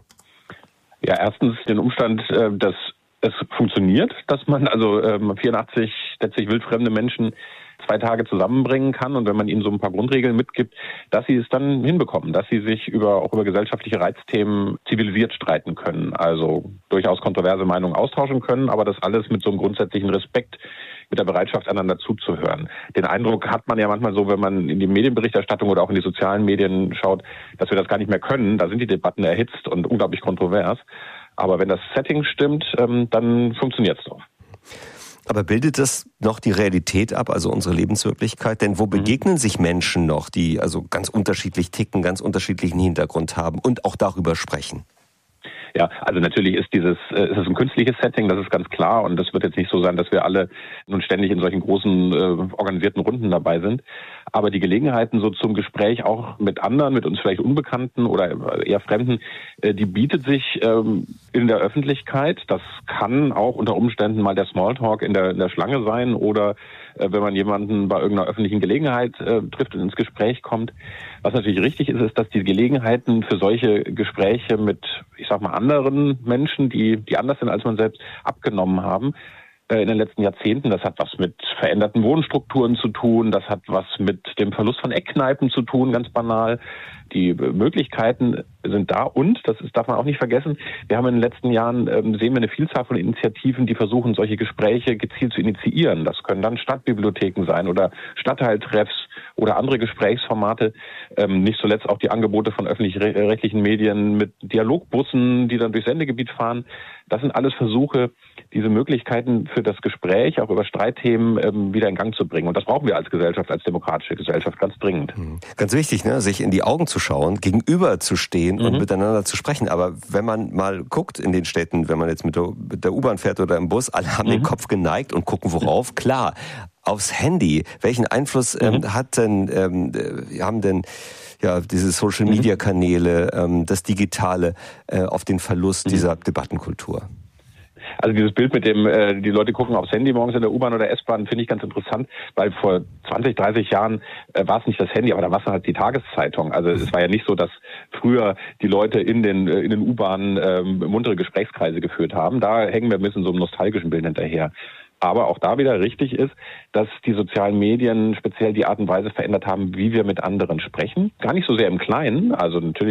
Ja, erstens den Umstand, dass es funktioniert, dass man also vierundachtzig letztlich wildfremde Menschen zwei Tage zusammenbringen kann und wenn man ihnen so ein paar Grundregeln mitgibt, dass sie es dann hinbekommen, dass sie sich über auch über gesellschaftliche Reizthemen zivilisiert streiten können, also durchaus kontroverse Meinungen austauschen können, aber das alles mit so einem grundsätzlichen Respekt, mit der Bereitschaft, einander zuzuhören. Den Eindruck hat man ja manchmal so, wenn man in die Medienberichterstattung oder auch in die sozialen Medien schaut, dass wir das gar nicht mehr können. Da sind die Debatten erhitzt und unglaublich kontrovers. Aber wenn das Setting stimmt, dann funktioniert es doch. Aber bildet das noch die Realität ab, also unsere Lebenswirklichkeit? Denn wo begegnen sich Menschen noch, die also ganz unterschiedlich ticken, ganz unterschiedlichen Hintergrund haben und auch darüber sprechen? Ja, also natürlich ist dieses, äh, ist es ein künstliches Setting, das ist ganz klar und das wird jetzt nicht so sein, dass wir alle nun ständig in solchen großen äh, organisierten Runden dabei sind. Aber die Gelegenheiten so zum Gespräch auch mit anderen, mit uns vielleicht Unbekannten oder eher Fremden, äh, die bietet sich ähm, in der Öffentlichkeit. Das kann auch unter Umständen mal der Smalltalk in der, in der Schlange sein oder äh, wenn man jemanden bei irgendeiner öffentlichen Gelegenheit äh, trifft und ins Gespräch kommt. Was natürlich richtig ist, ist, dass die Gelegenheiten für solche Gespräche mit, ich sag mal, anderen Menschen, die, die anders sind als man selbst, abgenommen haben äh, in den letzten Jahrzehnten. Das hat was mit veränderten Wohnstrukturen zu tun, das hat was mit dem Verlust von Eckkneipen zu tun, ganz banal. Die Möglichkeiten sind da und, das ist, darf man auch nicht vergessen, wir haben in den letzten Jahren, ähm, sehen wir eine Vielzahl von Initiativen, die versuchen, solche Gespräche gezielt zu initiieren. Das können dann Stadtbibliotheken sein oder Stadtteiltreffs oder andere Gesprächsformate. Ähm, nicht zuletzt auch die Angebote von öffentlich-rechtlichen Medien mit Dialogbussen, die dann durchs Sendegebiet fahren. Das sind alles Versuche, diese Möglichkeiten für das Gespräch, auch über Streitthemen, ähm, wieder in Gang zu bringen. Und das brauchen wir als Gesellschaft, als demokratische Gesellschaft ganz dringend. Ganz wichtig, ne? Sich in die Augen zu schauen, gegenüber zu stehen mhm. und miteinander zu sprechen. Aber wenn man mal guckt in den Städten, wenn man jetzt mit der, mit der U-Bahn fährt oder im Bus, alle haben mhm. den Kopf geneigt und gucken worauf. Klar, aufs Handy. Welchen Einfluss ähm, mhm. hat denn, ähm, haben denn ja diese Social-Media-Kanäle, ähm, das Digitale äh, auf den Verlust mhm. dieser Debattenkultur? Also dieses Bild mit dem, äh, die Leute gucken aufs Handy morgens in der U-Bahn oder S-Bahn, finde ich ganz interessant, weil vor zwanzig, dreißig Jahren äh, war es nicht das Handy, aber da war es halt die Tageszeitung. Also es war ja nicht so, dass früher die Leute in den in den U-Bahnen äh, muntere Gesprächskreise geführt haben. Da hängen wir ein bisschen so einem nostalgischen Bild hinterher. Aber auch da wieder richtig ist, dass die sozialen Medien speziell die Art und Weise verändert haben, wie wir mit anderen sprechen. Gar nicht so sehr im Kleinen, also natürlich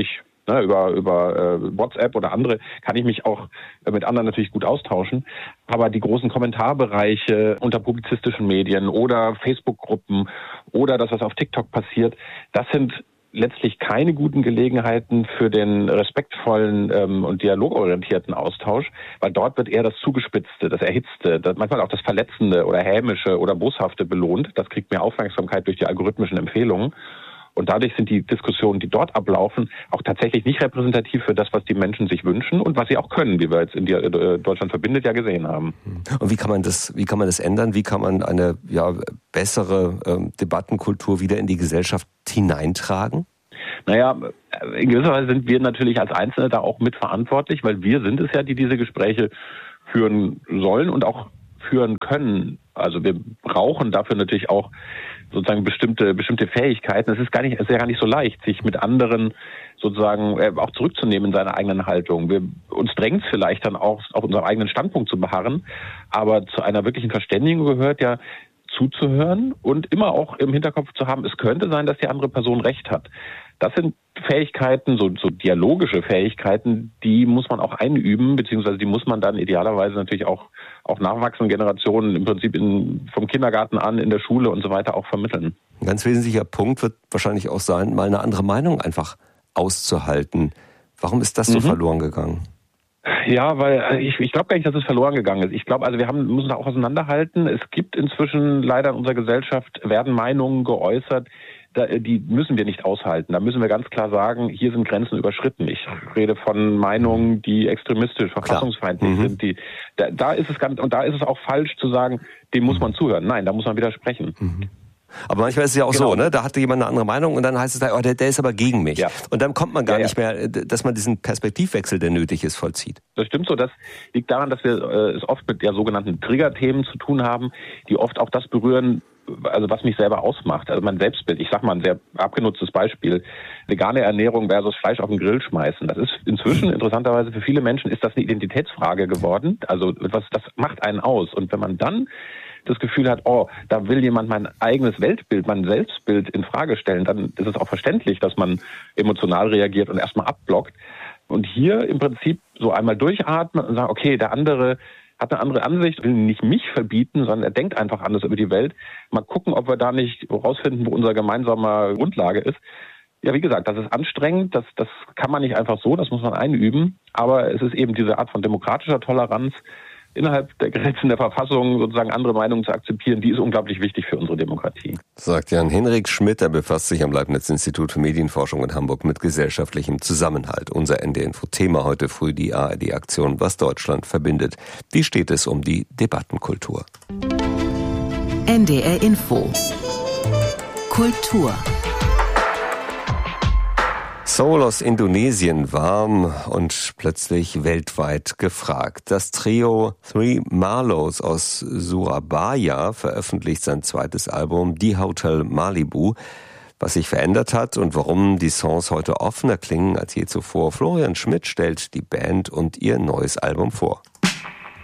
Ne, über über äh, WhatsApp oder andere kann ich mich auch äh, mit anderen natürlich gut austauschen. Aber die großen Kommentarbereiche unter publizistischen Medien oder Facebook-Gruppen oder das, was auf TikTok passiert, das sind letztlich keine guten Gelegenheiten für den respektvollen ähm, und dialogorientierten Austausch, weil dort wird eher das Zugespitzte, das Erhitzte, das, manchmal auch das Verletzende oder Hämische oder Boshafte belohnt. Das kriegt mehr Aufmerksamkeit durch die algorithmischen Empfehlungen. Und dadurch sind die Diskussionen, die dort ablaufen, auch tatsächlich nicht repräsentativ für das, was die Menschen sich wünschen und was sie auch können, wie wir jetzt in die, äh, Deutschland verbindet ja gesehen haben. Und wie kann man das, wie kann man das ändern? Wie kann man eine ja, bessere ähm, Debattenkultur wieder in die Gesellschaft hineintragen? Naja, in gewisser Weise sind wir natürlich als Einzelne da auch mitverantwortlich, weil wir sind es ja, die diese Gespräche führen sollen und auch führen können. Also wir brauchen dafür natürlich auch sozusagen bestimmte bestimmte Fähigkeiten. Es ist gar nicht, es ist ja gar nicht so leicht, sich mit anderen sozusagen äh, auch zurückzunehmen in seiner eigenen Haltung. Wir, uns drängt es vielleicht dann auch, auf unserem eigenen Standpunkt zu beharren, aber zu einer wirklichen Verständigung gehört ja zuzuhören und immer auch im Hinterkopf zu haben, es könnte sein, dass die andere Person recht hat. Das sind Fähigkeiten, so, so dialogische Fähigkeiten, die muss man auch einüben, beziehungsweise die muss man dann idealerweise natürlich auch, auch nachwachsenden Generationen im Prinzip in, vom Kindergarten an, in der Schule und so weiter auch vermitteln. Ein ganz wesentlicher Punkt wird wahrscheinlich auch sein, mal eine andere Meinung einfach auszuhalten. Warum ist das so mhm. verloren gegangen? Ja, weil ich, ich glaube gar nicht, dass es verloren gegangen ist. Ich glaube, also wir haben, müssen da auch auseinanderhalten. Es gibt inzwischen leider in unserer Gesellschaft, werden Meinungen geäußert, die müssen wir nicht aushalten. Da müssen wir ganz klar sagen, hier sind Grenzen überschritten. Ich rede von Meinungen, die extremistisch, verfassungsfeindlich mhm. sind. Die, da, da ist es ganz, und da ist es auch falsch zu sagen, dem muss man zuhören. Nein, da muss man widersprechen. Mhm. Aber manchmal ist es ja auch genau. so, ne? Da hatte jemand eine andere Meinung und dann heißt es, oh, der, der ist aber gegen mich. Ja. Und dann kommt man gar ja, ja. nicht mehr, dass man diesen Perspektivwechsel, der nötig ist, vollzieht. Das stimmt so. Das liegt daran, dass wir äh, es oft mit ja sogenannten Triggerthemen zu tun haben, die oft auch das berühren, also was mich selber ausmacht, also mein Selbstbild. Ich sag mal ein sehr abgenutztes Beispiel: vegane Ernährung versus Fleisch auf den Grill schmeißen. Das ist inzwischen interessanterweise für viele Menschen ist das eine Identitätsfrage geworden. Also was das macht einen aus. Und wenn man dann das Gefühl hat, oh, da will jemand mein eigenes Weltbild, mein Selbstbild in Frage stellen, dann ist es auch verständlich, dass man emotional reagiert und erstmal abblockt. Und hier im Prinzip so einmal durchatmen und sagen, okay, der andere hat eine andere Ansicht, will nicht mich verbieten, sondern er denkt einfach anders über die Welt. Mal gucken, ob wir da nicht rausfinden, wo unsere gemeinsame Grundlage ist. Ja, wie gesagt, das ist anstrengend, das, das kann man nicht einfach so, das muss man einüben. Aber es ist eben diese Art von demokratischer Toleranz, innerhalb der Grenzen der Verfassung sozusagen andere Meinungen zu akzeptieren, die ist unglaublich wichtig für unsere Demokratie. Sagt Jan-Henrik Schmidt, er befasst sich am Leibniz-Institut für Medienforschung in Hamburg mit gesellschaftlichem Zusammenhalt. Unser N D R-Info-Thema heute früh, die A R D-Aktion Was Deutschland verbindet. Wie steht es um die Debattenkultur? N D R-Info Kultur. Soul aus Indonesien, warm und plötzlich weltweit gefragt. Das Trio Three Marlows aus Surabaya veröffentlicht sein zweites Album Die Hotel Malibu. Was sich verändert hat und warum die Songs heute offener klingen als je zuvor. Florian Schmidt stellt die Band und ihr neues Album vor.